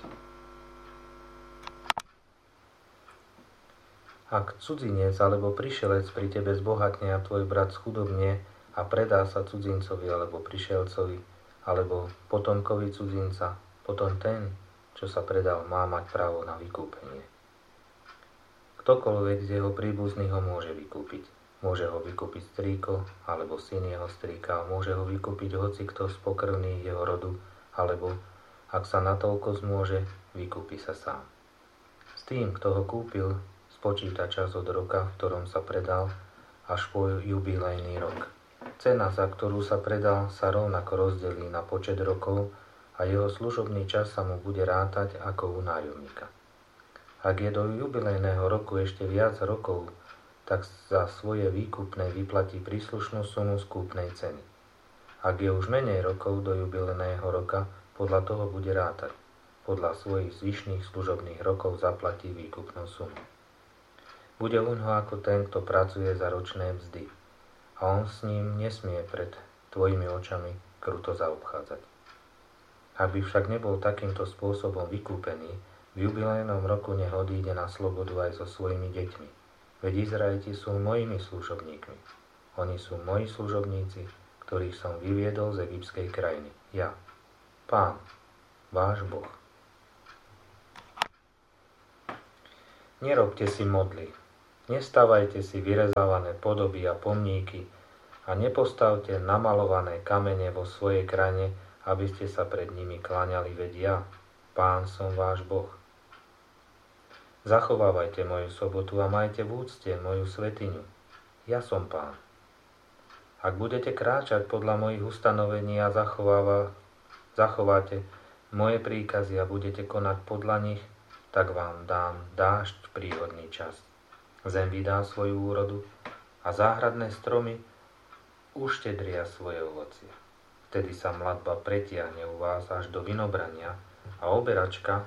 Ak cudzinec alebo prišelec pri tebe zbohatne a tvoj brat schudobne a predá sa cudzincovi alebo prišelcovi alebo potomkovi cudzinca, potom ten, čo sa predal, má mať právo na vykúpenie. Ktokoľvek z jeho príbuzných ho môže vykúpiť. Môže ho vykúpiť strýko alebo syn jeho strýka, môže ho vykúpiť hocikto z pokrvných jeho rodu, alebo, ak sa natoľko zmôže, vykúpi sa sám. S tým, kto ho kúpil, spočíta čas od roka, v ktorom sa predal, až po jubilejný rok. Cena, za ktorú sa predal, sa rovnako rozdelí na počet rokov a jeho služobný čas sa mu bude rátať ako u nájomníka. Ak je do jubilejného roku ešte viac rokov, tak za svoje výkupné vyplatí príslušnú sumu z kúpnej ceny. Ak je už menej rokov do jubilejného roka, podľa toho bude rátať. Podľa svojich zvyšných služobných rokov zaplatí výkupnú sumu. Bude uňho ako ten, kto pracuje za ročné mzdy, a on s ním nesmie pred tvojimi očami kruto zaobchádzať. Ak by však nebol takýmto spôsobom vykúpený, v jubilejnom roku nech odíde na slobodu aj so svojimi deťmi. Veď Izraeliti sú mojimi služobníkmi. Oni sú moji služobníci, ktorých som vyviedol z egyptskej krajiny. Ja, Pán, váš Boh. Nerobte si modly, nestávajte si vyrezávané podoby a pomníky a nepostavte namalované kamene vo svojej krajine, aby ste sa pred nimi kláňali, veď ja, Pán, som váš Boh. Zachovávajte moju sobotu a majte v úcte moju svätyňu. Ja som Pán. Ak budete kráčať podľa mojich ustanovení a zachováva, zachováte moje príkazy a budete konať podľa nich, tak vám dám dážď v príhodný čas. Zem vydá svoju úrodu a záhradné stromy uštedria svoje ovocie. Vtedy sa mladba pretiahne u vás až do vinobrania a oberačka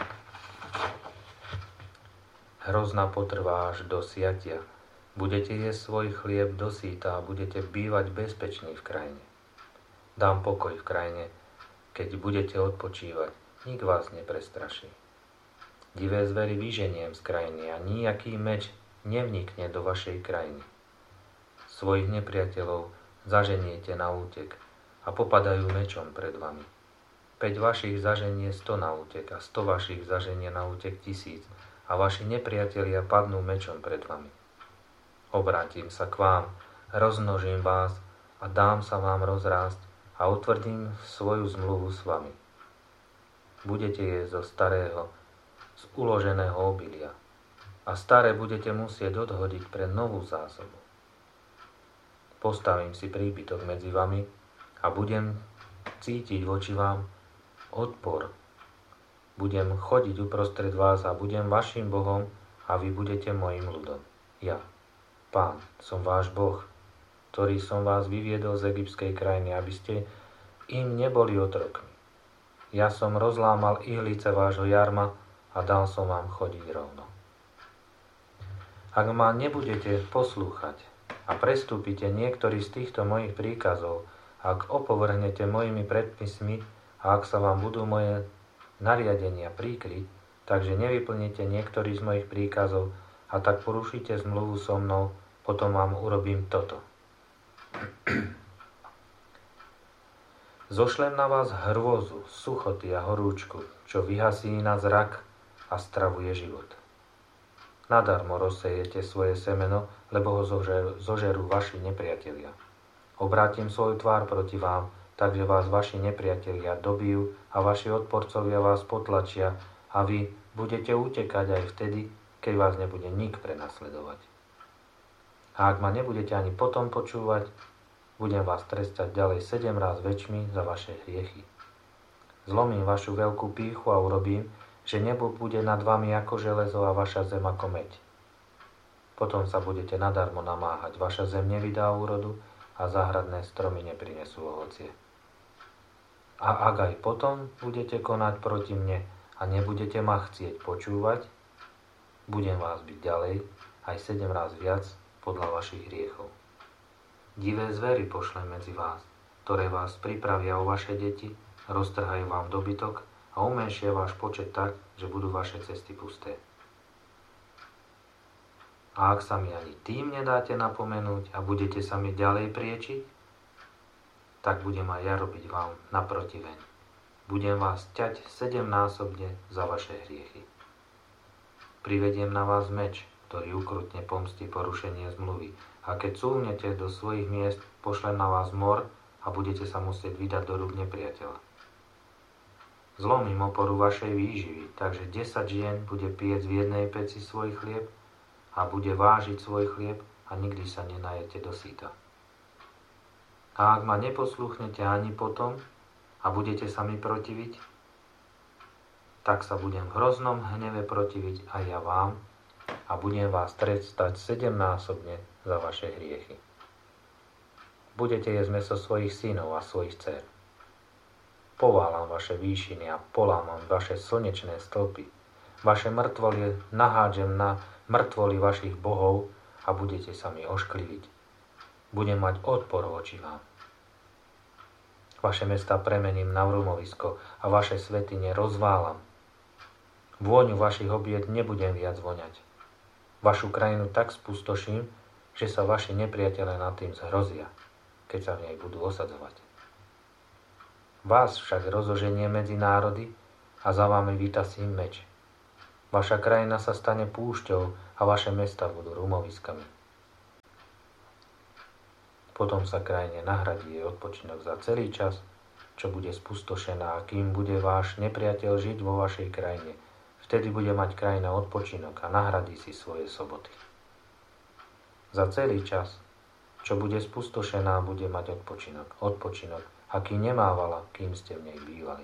hrozná potrvá až do siatia. Budete jesť svoj chlieb do síta a budete bývať bezpeční v krajine. Dám pokoj v krajine, keď budete odpočívať, nik vás neprestraší. Divé zvery vyženiem z krajiny a nijaký meč nevnikne do vašej krajiny. Svojich nepriateľov zaženiete na útek a popadajú mečom pred vami. Päť vašich zaženie sto na útek a sto vašich zaženie na útek tisíc a vaši nepriatelia padnú mečom pred vami. Obrátim sa k vám, rozmnožím vás a dám sa vám rozrásť a utvrdím svoju zmluvu s vami. Budete jesť zo starého, z uloženého obilia a staré budete musieť odhodiť pre novú zásobu. Postavím si príbytok medzi vami a budem cítiť voči vám odpor. Budem chodiť uprostred vás a budem vašim Bohom a vy budete mojim ľudom. Ja, Pán, som váš Boh, ktorý som vás vyviedol z egyptskej krajiny, aby ste im neboli otrokmi. Ja som rozlámal ihlice vášho jarma a dal som vám chodiť rovno. Ak ma nebudete poslúchať a prestúpite niektorý z týchto mojich príkazov, ak opovrhnete mojimi predpismi a ak sa vám budú moje nariadenia príkryť, takže nevyplníte niektorý z mojich príkazov a tak porušíte zmluvu so mnou, potom vám urobím toto. Zošlem na vás hrôzu, suchoty a horúčku, čo vyhasí na zrak a stravuje život. Nadarmo rozsejete svoje semeno, lebo ho zožerú, zožerú vaši nepriatelia. Obrátim svoju tvár proti vám, takže vás vaši nepriatelia dobijú a vaši odporcovia vás potlačia a vy budete utekať aj vtedy, keď vás nebude nik prenasledovať. A ak ma nebudete ani potom počúvať, budem vás trestať ďalej sedem raz väčšmi za vaše hriechy. Zlomím vašu veľkú pýchu a urobím, že nebo bude nad vami ako železo a vaša zem ako meď. Potom sa budete nadarmo namáhať, vaša zem nevydá úrodu a záhradné stromy neprinesú ovocie. A ak aj potom budete konať proti mne a nebudete ma chcieť počúvať, budem vás byť ďalej aj sedem raz viac podľa vašich hriechov. Divé zvery pošlem medzi vás, ktoré vás pripravia o vaše deti, roztrhajú vám dobytok a umenšia váš počet tak, že budú vaše cesty pusté. A ak sa mi ani tým nedáte napomenúť a budete sa mi ďalej priečiť, tak budem aj ja robiť vám naprotiveň. Budem vás ťať sedemnásobne za vaše hriechy. Privediem na vás meč, ktorý ukrutne pomstí porušenie zmluvy. A keď cúvnete do svojich miest, pošlem na vás mor a budete sa musieť vydať do rúk nepriateľa. Zlomím oporu vašej výživy, takže desať žien bude piec v jednej peci svoj chlieb a bude vážiť svoj chlieb a nikdy sa nenajete do síta. A ak ma neposluchnete ani potom a budete sa mi protiviť, tak sa budem v hroznom hneve protiviť aj ja vám a budem vás trestať sedemnásobne za vaše hriechy. Budete jesť mäso svojich synov a svojich dcér. Poválam vaše výšiny a polámam vaše slnečné stĺpy. Vaše mŕtvolie nahádžem na mŕtvoly vašich bohov a budete sa mi oškliviť. Budem mať odpor voči vám. Vaše mestá premením na rumovisko a vaše svätyne rozválam. Vôňu vašich oblied nebudem viac voňať. Vašu krajinu tak spustoším, že sa vaši nepriatelia nad tým zhrozia, keď sa v nej budú osadzovať. Vás však rozoženie medzi národy a za vami vytasím meč. Vaša krajina sa stane púšťou a vaše mesta budú rumoviskami. Potom sa krajine nahradí jej odpočinok za celý čas, čo bude spustošená, a kým bude váš nepriateľ žiť vo vašej krajine, vtedy bude mať krajina odpočinok a nahradí si svoje soboty. Za celý čas, čo bude spustošená, bude mať odpočinok, odpočinok, aký nemávala, kým ste v nej bývali.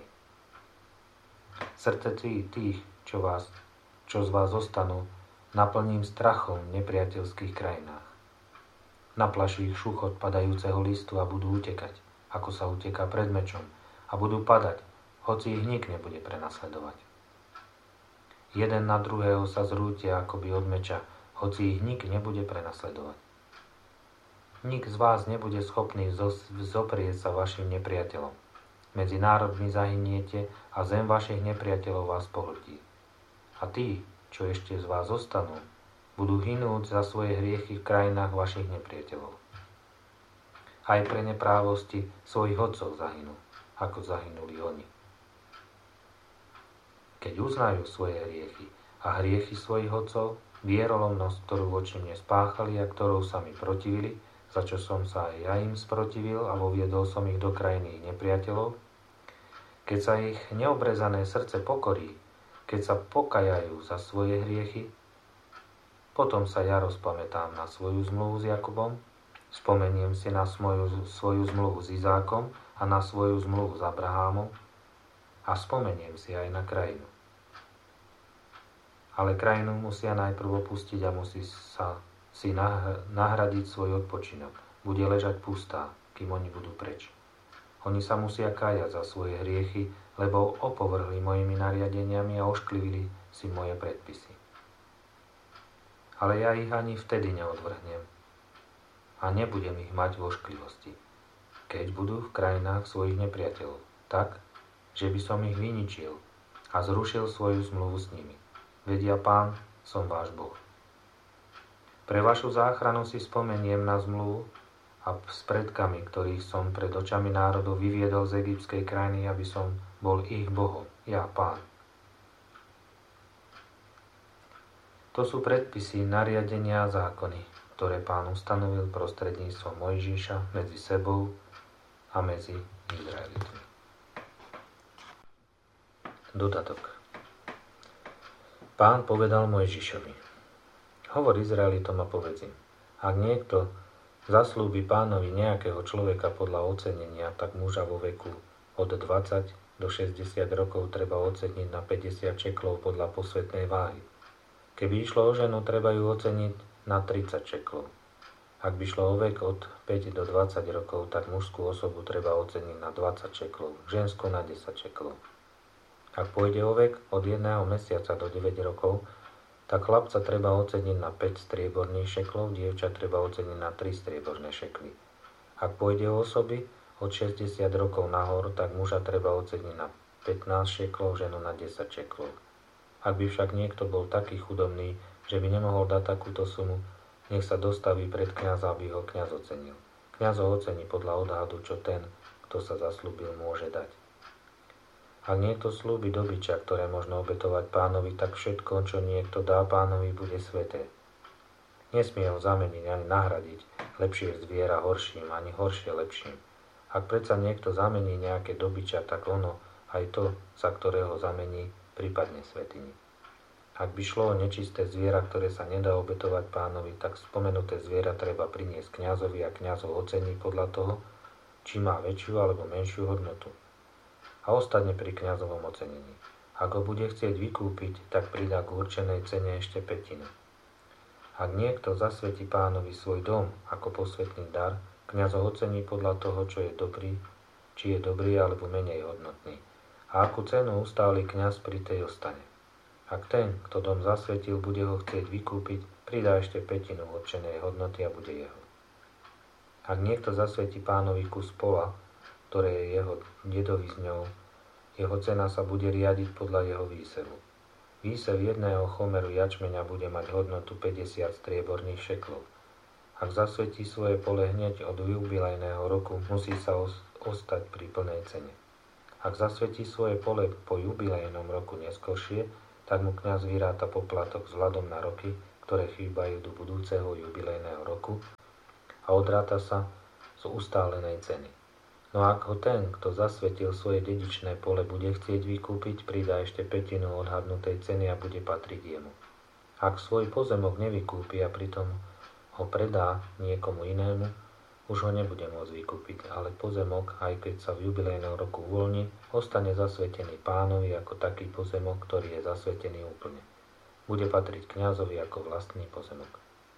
Srdce tých, čo, vás, čo z vás zostanú, naplním strachom v nepriateľských krajinách. Naplaší ich šuchot padajúceho listu a budú utekať, ako sa uteká pred mečom, a budú padať, hoci ich nik nebude prenasledovať. Jeden na druhého sa zrútia akoby od meča, hoci ich nik nebude prenasledovať. Nik z vás nebude schopný zoprieť sa vašim nepriateľom. Medzi národmi zahyniete a zem vašich nepriateľov vás pohltí. A tí, čo ešte z vás zostanú, budú hynúť za svoje hriechy v krajinách vašich nepriateľov. Aj pre neprávosti svojich otcov zahynú, ako zahynuli oni. Keď uznajú svoje hriechy a hriechy svojich otcov, vierolomnosť, ktorú voči mne spáchali a ktorou sa mi protivili, za čo som sa aj ja im sprotivil a voviedol som ich do krajiny ich nepriateľov, keď sa ich neobrezané srdce pokorí, keď sa pokajajú za svoje hriechy, potom sa ja rozpamätám na svoju zmluvu s Jakubom, spomeniem si na svoju, svoju zmluvu s Izákom a na svoju zmluvu s Abrahámom a spomeniem si aj na krajinu. Ale krajinu musia najprv opustiť a musí sa si nahradiť svoj odpočinok. Bude ležať pustá, kým oni budú preč. Oni sa musia kájať za svoje hriechy, lebo opovrhli mojimi nariadeniami a ošklivili si moje predpisy. Ale ja ich ani vtedy neodvrhnem a nebudem ich mať v ošklivosti, keď budú v krajinách svojich nepriateľov, tak, že by som ich vyničil a zrušil svoju zmluvu s nimi. Veď ja, Pán, som váš Boh. Pre vašu záchranu si spomeniem na zmluvu a s predkami, ktorých som pred očami národov vyviedol z egyptskej krajiny, aby som bol ich Bohom, ja, Pán. To sú predpisy, nariadenia a zákony, ktoré Pán ustanovil prostredníctvom Mojžiša medzi sebou a medzi Izraelitmi. Dodatok. Pán povedal Mojžišovi: Hovor Izraelitom a povedz im, ak niekto zaslúbi Pánovi nejakého človeka podľa ocenenia, tak muža vo veku od dvadsať do šesťdesiat rokov treba oceniť na päťdesiat šeklov podľa posvätnej váhy. Keby išlo o ženu, treba ju oceniť na tridsať šeklov. Ak by šlo o vek od päť do dvadsať rokov, tak mužskú osobu treba oceniť na dvadsať šeklov, ženskú na desať šeklov. Ak pôjde o vek od jedného mesiaca do deväť rokov, tak chlapca treba oceniť na päť strieborných šeklov, dievča treba oceniť na tri strieborné šekly. Ak pôjde o osoby od šesťdesiat rokov nahor, tak muža treba oceniť na pätnásť šeklov, ženu na desať šeklov. Ak by však niekto bol taký chudobný, že by nemohol dať takúto sumu, nech sa dostaví pred kňaza, aby ho kňaz ocenil. Kňaz ho ocení podľa odhadu, čo ten, kto sa zaslúbil, môže dať. Ak niekto slúbi dobyča, ktoré možno obetovať Pánovi, tak všetko, čo niekto dá Pánovi, bude sväté. Nesmie ho zameniť ani nahradiť lepšie zviera horším, ani horšie lepším. Ak predsa niekto zamení nejaké dobyča, tak ono, aj to, za ktorého zamení, prípadne svätyni. Ak by šlo o nečisté zviera, ktoré sa nedá obetovať Pánovi, tak spomenuté zviera treba priniesť kňazovi a kňaz ho ocení podľa toho, či má väčšiu alebo menšiu hodnotu. A ostane pri kňazovom ocenení. Ak ho bude chcieť vykúpiť, tak pridá k určenej cene ešte pätinu. Ak niekto zasvetí Pánovi svoj dom ako posvätný dar, kňaz ho ocení podľa toho, čo je dobrý, či je dobrý alebo menej hodnotný. A akú cenu ustáli kňaz, pri tej ostane. Ak ten, kto dom zasvetil, bude ho chcieť vykúpiť, pridá ešte pätinu určenej hodnoty a bude jeho. Ak niekto zasvetí Pánovi kus pola, ktoré je jeho dedovizňou, jeho cena sa bude riadiť podľa jeho výsevu. Výsev jedného chomeru jačmeňa bude mať hodnotu päťdesiat strieborných šeklov. Ak zasvetí svoje pole hneď od jubilejného roku, musí sa ostať pri plnej cene. Ak zasvetí svoje pole po jubilejnom roku neskoršie, tak mu kňaz vyráta poplatok vzhľadom na roky, ktoré chýbajú do budúceho jubilejného roku a odráta sa z ustálenej ceny. No a ak ho ten, kto zasvetil svoje dedičné pole, bude chcieť vykúpiť, pridá ešte pätinu odhadnutej ceny a bude patriť jemu. Ak svoj pozemok nevykúpi a pritom ho predá niekomu inému, už ho nebude môcť vykúpiť, ale pozemok, aj keď sa v jubilejnom roku uvoľní, ostane zasvetený pánovi ako taký pozemok, ktorý je zasvetený úplne. Bude patriť kňazovi ako vlastný pozemok.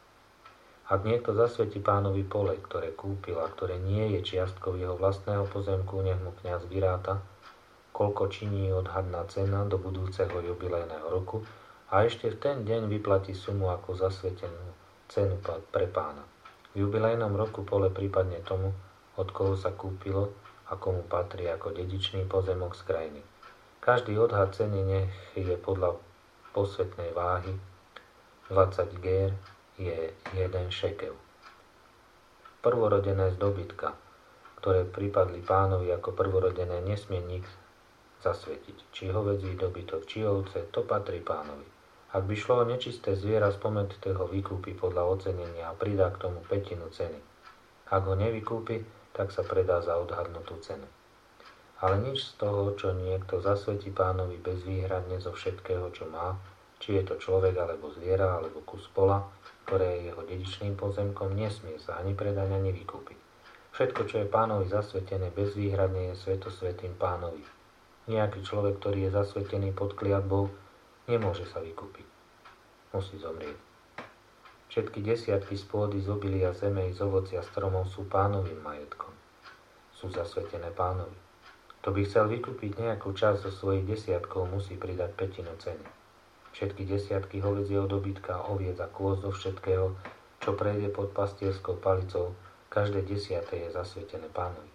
Ak niekto zasvetí pánovi pole, ktoré kúpil a ktoré nie je čiastkou jeho vlastného pozemku, nech mu kňaz vyráta, koľko činí odhadná cena do budúceho jubilejného roku a ešte v ten deň vyplatí sumu ako zasvetenú cenu pre pána. V jubilejnom roku pole prípadne tomu, od koho sa kúpilo a komu patrí ako dedičný pozemok z krajiny. Každý odhad ceny nech je podľa posvetnej váhy dvadsať gér, je jeden šekel. Prvorodené z dobytka, ktoré pripadli pánovi ako prvorodené, nesmie nik zasvetiť. Či hovedzí dobytok, či ovce, to patrí pánovi. Ak by šlo o nečisté zviera, spomenutého ho vykúpi podľa ocenenia a pridá k tomu pätinu ceny. Ak ho nevykúpi, tak sa predá za odhadnutú cenu. Ale nič z toho, čo niekto zasvetí pánovi bezvýhradne zo všetkého, čo má, či je to človek, alebo zviera, alebo kus pola, ktoré je jeho dedičným pozemkom, nesmie sa ani predať, ani vykúpiť. Všetko, čo je pánovi zasvetené bezvýhradne, je svetosvätým pánovi. Nejaký človek, ktorý je zasvetený pod kliatbou, nemôže sa vykúpiť. Musí zomrieť. Všetky desiatky z pôdy, z obilia zeme i z ovocia stromov sú pánovým majetkom. Sú zasvetené pánovi. Kto by chcel vykúpiť nejakú časť zo svojich desiatkov, musí pridať pätinu ceny. Všetky desiatky hovedzieho dobytka, oviec a kôz zo všetkého, čo prejde pod pastierskou palicou, každé desiate je zasvetené pánovi.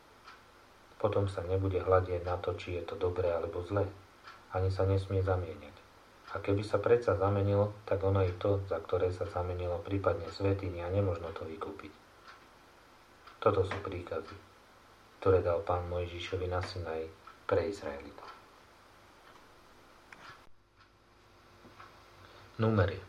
Potom sa nebude hľadieť na to, či je to dobré alebo zlé. Ani sa nesmie zamieňať. A keby sa predsa zamenilo, tak ono i to, za ktoré sa zamenilo, prípadne svätyne, a nemožno to vykúpiť. Toto sú príkazy, ktoré dal Pán Mojžišovi na Sinaji pre Izraelitov. Númery.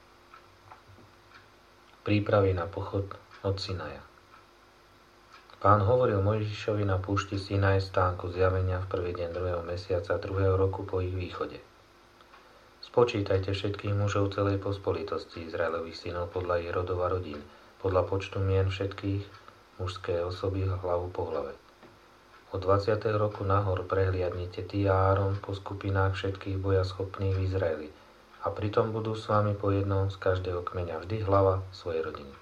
Prípravy na pochod od Sinaja. Pán hovoril Mojžišovi na púšti Sinaj stánku zjavenia v prvý deň druhého mesiaca druhého roku po ich východe. Spočítajte všetkých mužov celej pospolitosti Izraelových synov podľa ich rodov a rodín, podľa počtu mien všetkých, mužské osoby hlavu po hlave. Od dvadsiateho roku nahor prehliadnite ty a Áron po skupinách všetkých bojaschopných v Izraeli a pritom budú s vami po jednom z každého kmeňa vždy hlava svojej rodiny.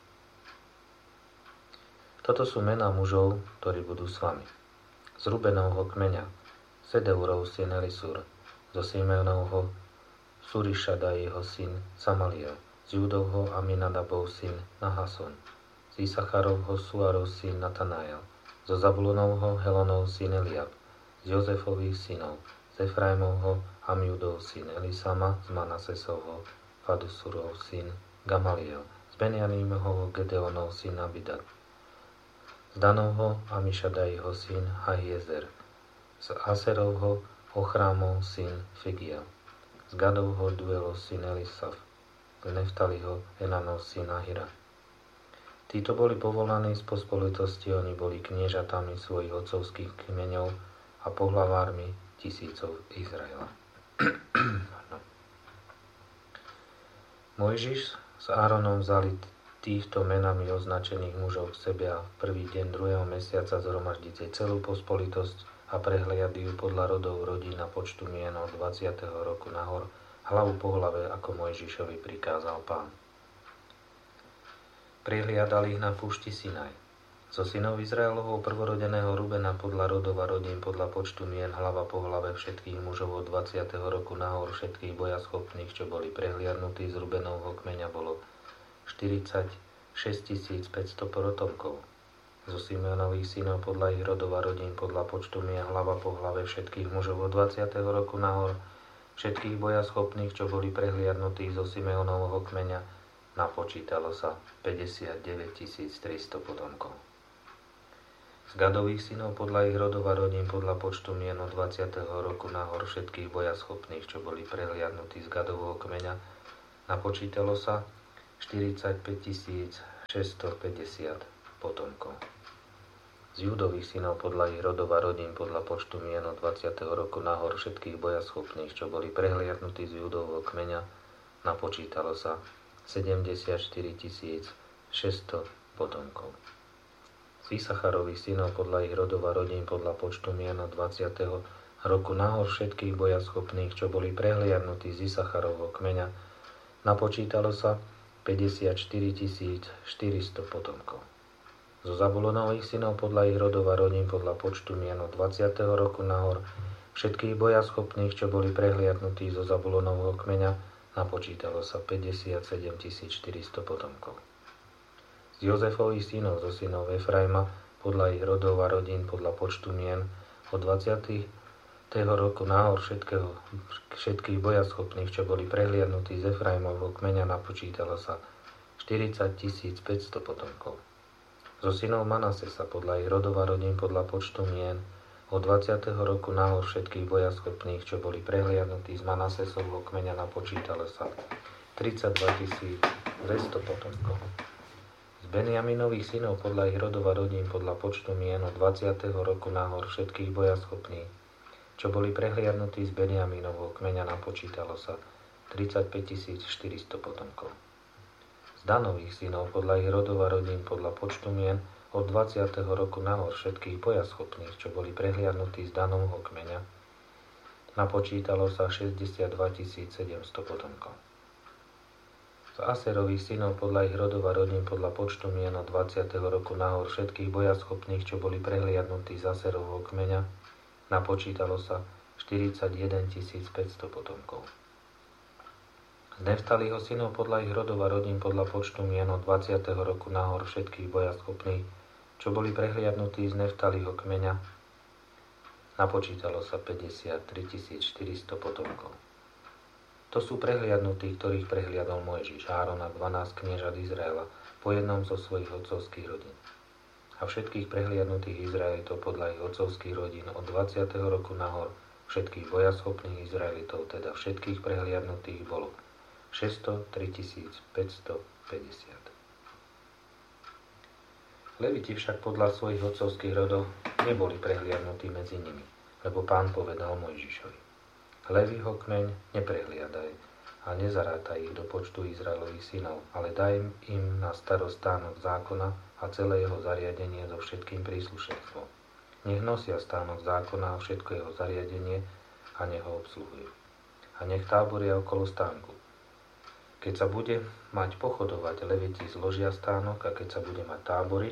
Toto sú mená mužov, ktorí budú s vami. Z Rubenovho kmeňa Sedeurov syn Elisur, zo Simeonovho Surišada jeho syn Samaliel, z Judovho Aminadabov syn Nahason, z Isacharovho Suarov syn Natanael, zo Zabulonovho Helonov syn Eliab, z Jozefových synov, z Efraimovho Amjudov syn Elisama, z Manasesovho Fadusurov syn Gamaliel, z Benjanímovho Gedeonov syn Abidad, z Danovho Amišadajho syn Ahiezer, z Aserovho Ochrámov syn Figiel, z Gadovho Duelov syn Elisaf, z Neftaliho Enanov syn Ahira. Títo boli povolaní z pospolitosti, oni boli kniežatami svojich otcovských kmeňov a pohlavármi tisícov Izraela. Mojžiš s Áronom vzali týchto menami označených mužov k sebe a v prvý deň druhého mesiaca zhromaždíte celú pospolitosť a prehliady ju podľa rodov rodín a počtu mien od dvadsiateho roku nahor, hlavu po hlave, ako Mojžišovi prikázal Pán. Prihliadali ich na púšti Sinaj. Zo synov Izraelovho prvorodeného Rubena podľa rodov a rodín podľa počtu mien hlava po hlave všetkých mužov od dvadsiateho roku nahor všetkých bojaschopných, čo boli prehliadnutí z Rubenovho kmeňa, bolo štyridsaťšesť tisíc päťsto potomkov. Zo Simeonových synov podľa ich rodov a rodín podľa počtu mien hlava po hlave všetkých mužov od dvadsiateho roku nahor všetkých bojaschopných, čo boli prehliadnutí zo Simeonovho kmeňa, napočítalo sa päťdesiatdeväť tisíc tristo potomkov. Z Gadových synov podľa ich rodov a rodín podľa počtu mien od dvadsiateho roku nahor všetkých bojaschopných, čo boli prehliadnutí z Gadovho kmeňa, napočítalo sa štyridsaťpäť tisíc šesťstopäťdesiat potomkov. Z Judových synov podľa ich rodov a rodín podľa počtu mien od dvadsiateho roku nahor všetkých bojaschopných, čo boli prehliadnutí z Judovho kmeňa, napočítalo sa sedemdesiatštyri tisíc šesťsto potomkov. Z Isacharových synov podľa ich rodov a rodín podľa počtu mien od dvadsiateho roku nahor všetkých bojaschopných, čo boli prehliadnutí z Isacharovho kmeňa, napočítalo sa päťdesiatštyri tisíc štyristo potomkov. Zo Zabulonových synov podľa ich rodov a rodín podľa počtu mien od dvadsiateho roku nahor všetkých bojaschopných, čo boli prehliadnutí zo Zabulonovho kmeňa, napočítalo sa päťdesiatsedem tisíc štyristo potomkov. Z Jozefových synov zo synov Efraima podľa ich rodov a rodín podľa počtu mien od dvadsiateho roku nahor všetkého, všetkých bojaschopných, čo boli prehliadnutí z Efraimovho kmeňa, napočítalo sa štyridsať tisíc päťsto potomkov. Zo synov Manasesa podľa ich rodov a rodín podľa počtu mien od dvadsiateho roku nahor všetkých bojaschopných, čo boli prehliadnutí z Manasesovho kmeňa, napočítalo sa tridsaťdva tisíc dvesto potomkov. Z Benjaminových synov podľa ich rodov a rodín podľa počtu mien od dvadsiateho roku nahor všetkých bojaschopných, čo boli prehliadnutí z Benjaminovho kmeňa, napočítalo sa tridsaťpäť tisíc štyristo potomkov. Z Danových synov podľa ich rodov a rodín podľa počtu mien od dvadsiateho roku nahor všetkých bojaschopných, čo boli prehliadnutí z Danovho kmeňa, napočítalo sa šesťdesiatdva tisíc sedemsto potomkov. Z Aserových synov podľa ich rodov a rodín podľa počtu mien od dvadsiateho roku nahor všetkých bojaschopných, čo boli prehliadnutí z Aserovho kmeňa, napočítalo sa štyridsaťjeden tisíc päťsto potomkov. Z Neftaliho synov podľa ich rodov a rodín podľa počtu mien od dvadsiateho roku nahor všetkých bojaschopných, čo boli prehliadnutí z Neftaliho kmeňa, napočítalo sa päťdesiattri tisíc štyristo potomkov. To sú prehliadnutí, ktorých prehliadol Mojžiš, Áron a dvanásť kniežat Izraela po jednom zo svojich otcovských rodín. A všetkých prehliadnutých Izraelitov podľa ich otcovských rodín od dvadsiateho roku nahor všetkých bojaschopných Izraelitov, teda všetkých prehliadnutých, bolo šesťstotri tisíc päťstopäťdesiat. Leviti však podľa svojich otcovských rodov neboli prehliadnutí medzi nimi, lebo Pán povedal Mojžišovi: Leviho kmeň neprehliadaj a nezarátaj ich do počtu Izraelových synov, ale daj im na starosť stánok zákona a celé jeho zariadenie so všetkým príslušenstvom. Nech nosia stánok zákona a všetko jeho zariadenie a nech ho obsluhujú. A nech táboria okolo stánku. Keď sa bude mať pochodovať, Leviti zložia stánok, a keď sa bude mať táboriť,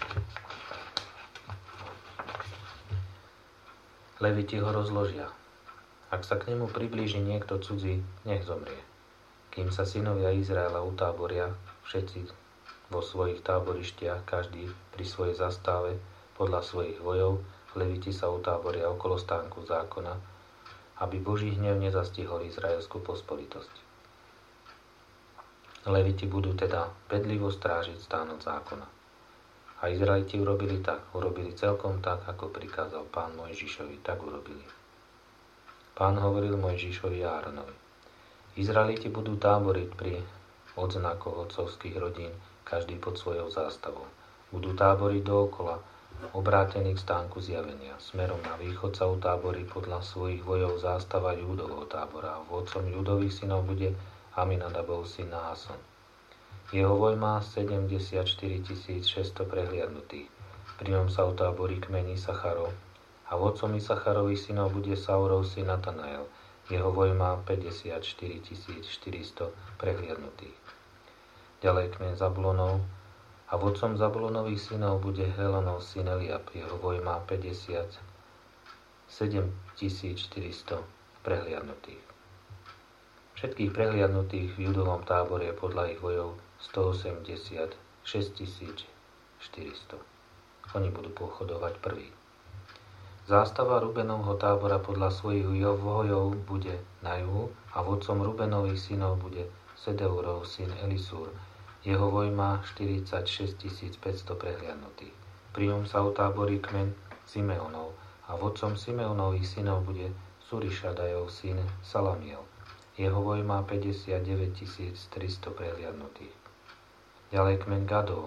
Leviti ho rozložia. Ak sa k nemu priblíži niekto cudzí, nech zomrie. Kým sa synovia Izraela utáboria, všetci vo svojich táborištiach, každý pri svojej zastave podľa svojich vojov, Leviti sa utáboria okolo stánku zákona, aby Boží hnev nezastihol izraelskú pospolitosť. Leviti budú teda bedlivo strážiť stánok zákona. A Izraeliti urobili tak, urobili celkom tak, ako prikázal Pán Mojžišovi, tak urobili. Pán hovoril Mojžišovi a Áronovi: Izraeliti budú táboriť pri odznakoch otcovských rodín, každý pod svojou zástavou. Budú táboriť dookola, obrátení k stánku zjavenia. Smerom na východ sa utáborí podľa svojich vojov zástava Júdovho tábora. Vodcom Júdových synov bude Aminadabov syn Naason. Jeho voj má sedemdesiatštyri tisíc šesťsto prehliadnutých. Pri ňom sa utáborí kmeň Isacharov. A vodcom Isacharových synov bude Saurov syn Natanael. Jeho voj má päťdesiatštyri tisíc štyristo prehliadnutých. Ďalej kmeň Zabulonov. A vodcom Zabulonových synov bude Helonov syn Eliab. Jeho voj má päťdesiatsedem tisíc štyristo prehliadnutých. Všetkých prehliadnutých v Judovom tábore podľa ich vojov stoosemdesiatšesť tisíc štyristo. Oni budú pochodovať prví. Zástava Rubenovho tábora podľa svojich vojov bude na juhu a vodcom Rubenových synov bude Sedeurov syn Elisúr. Jeho voj má štyridsaťšesť tisíc päťsto prehliadnutých. Pri ňom sa utáborí kmeň Simeonov a vodcom Simeonových synov bude Surišadajov syn Salamiel. Jeho voj má päťdesiatdeväť tisíc tristo prehliadnutých. Ďalej kmeň Gadov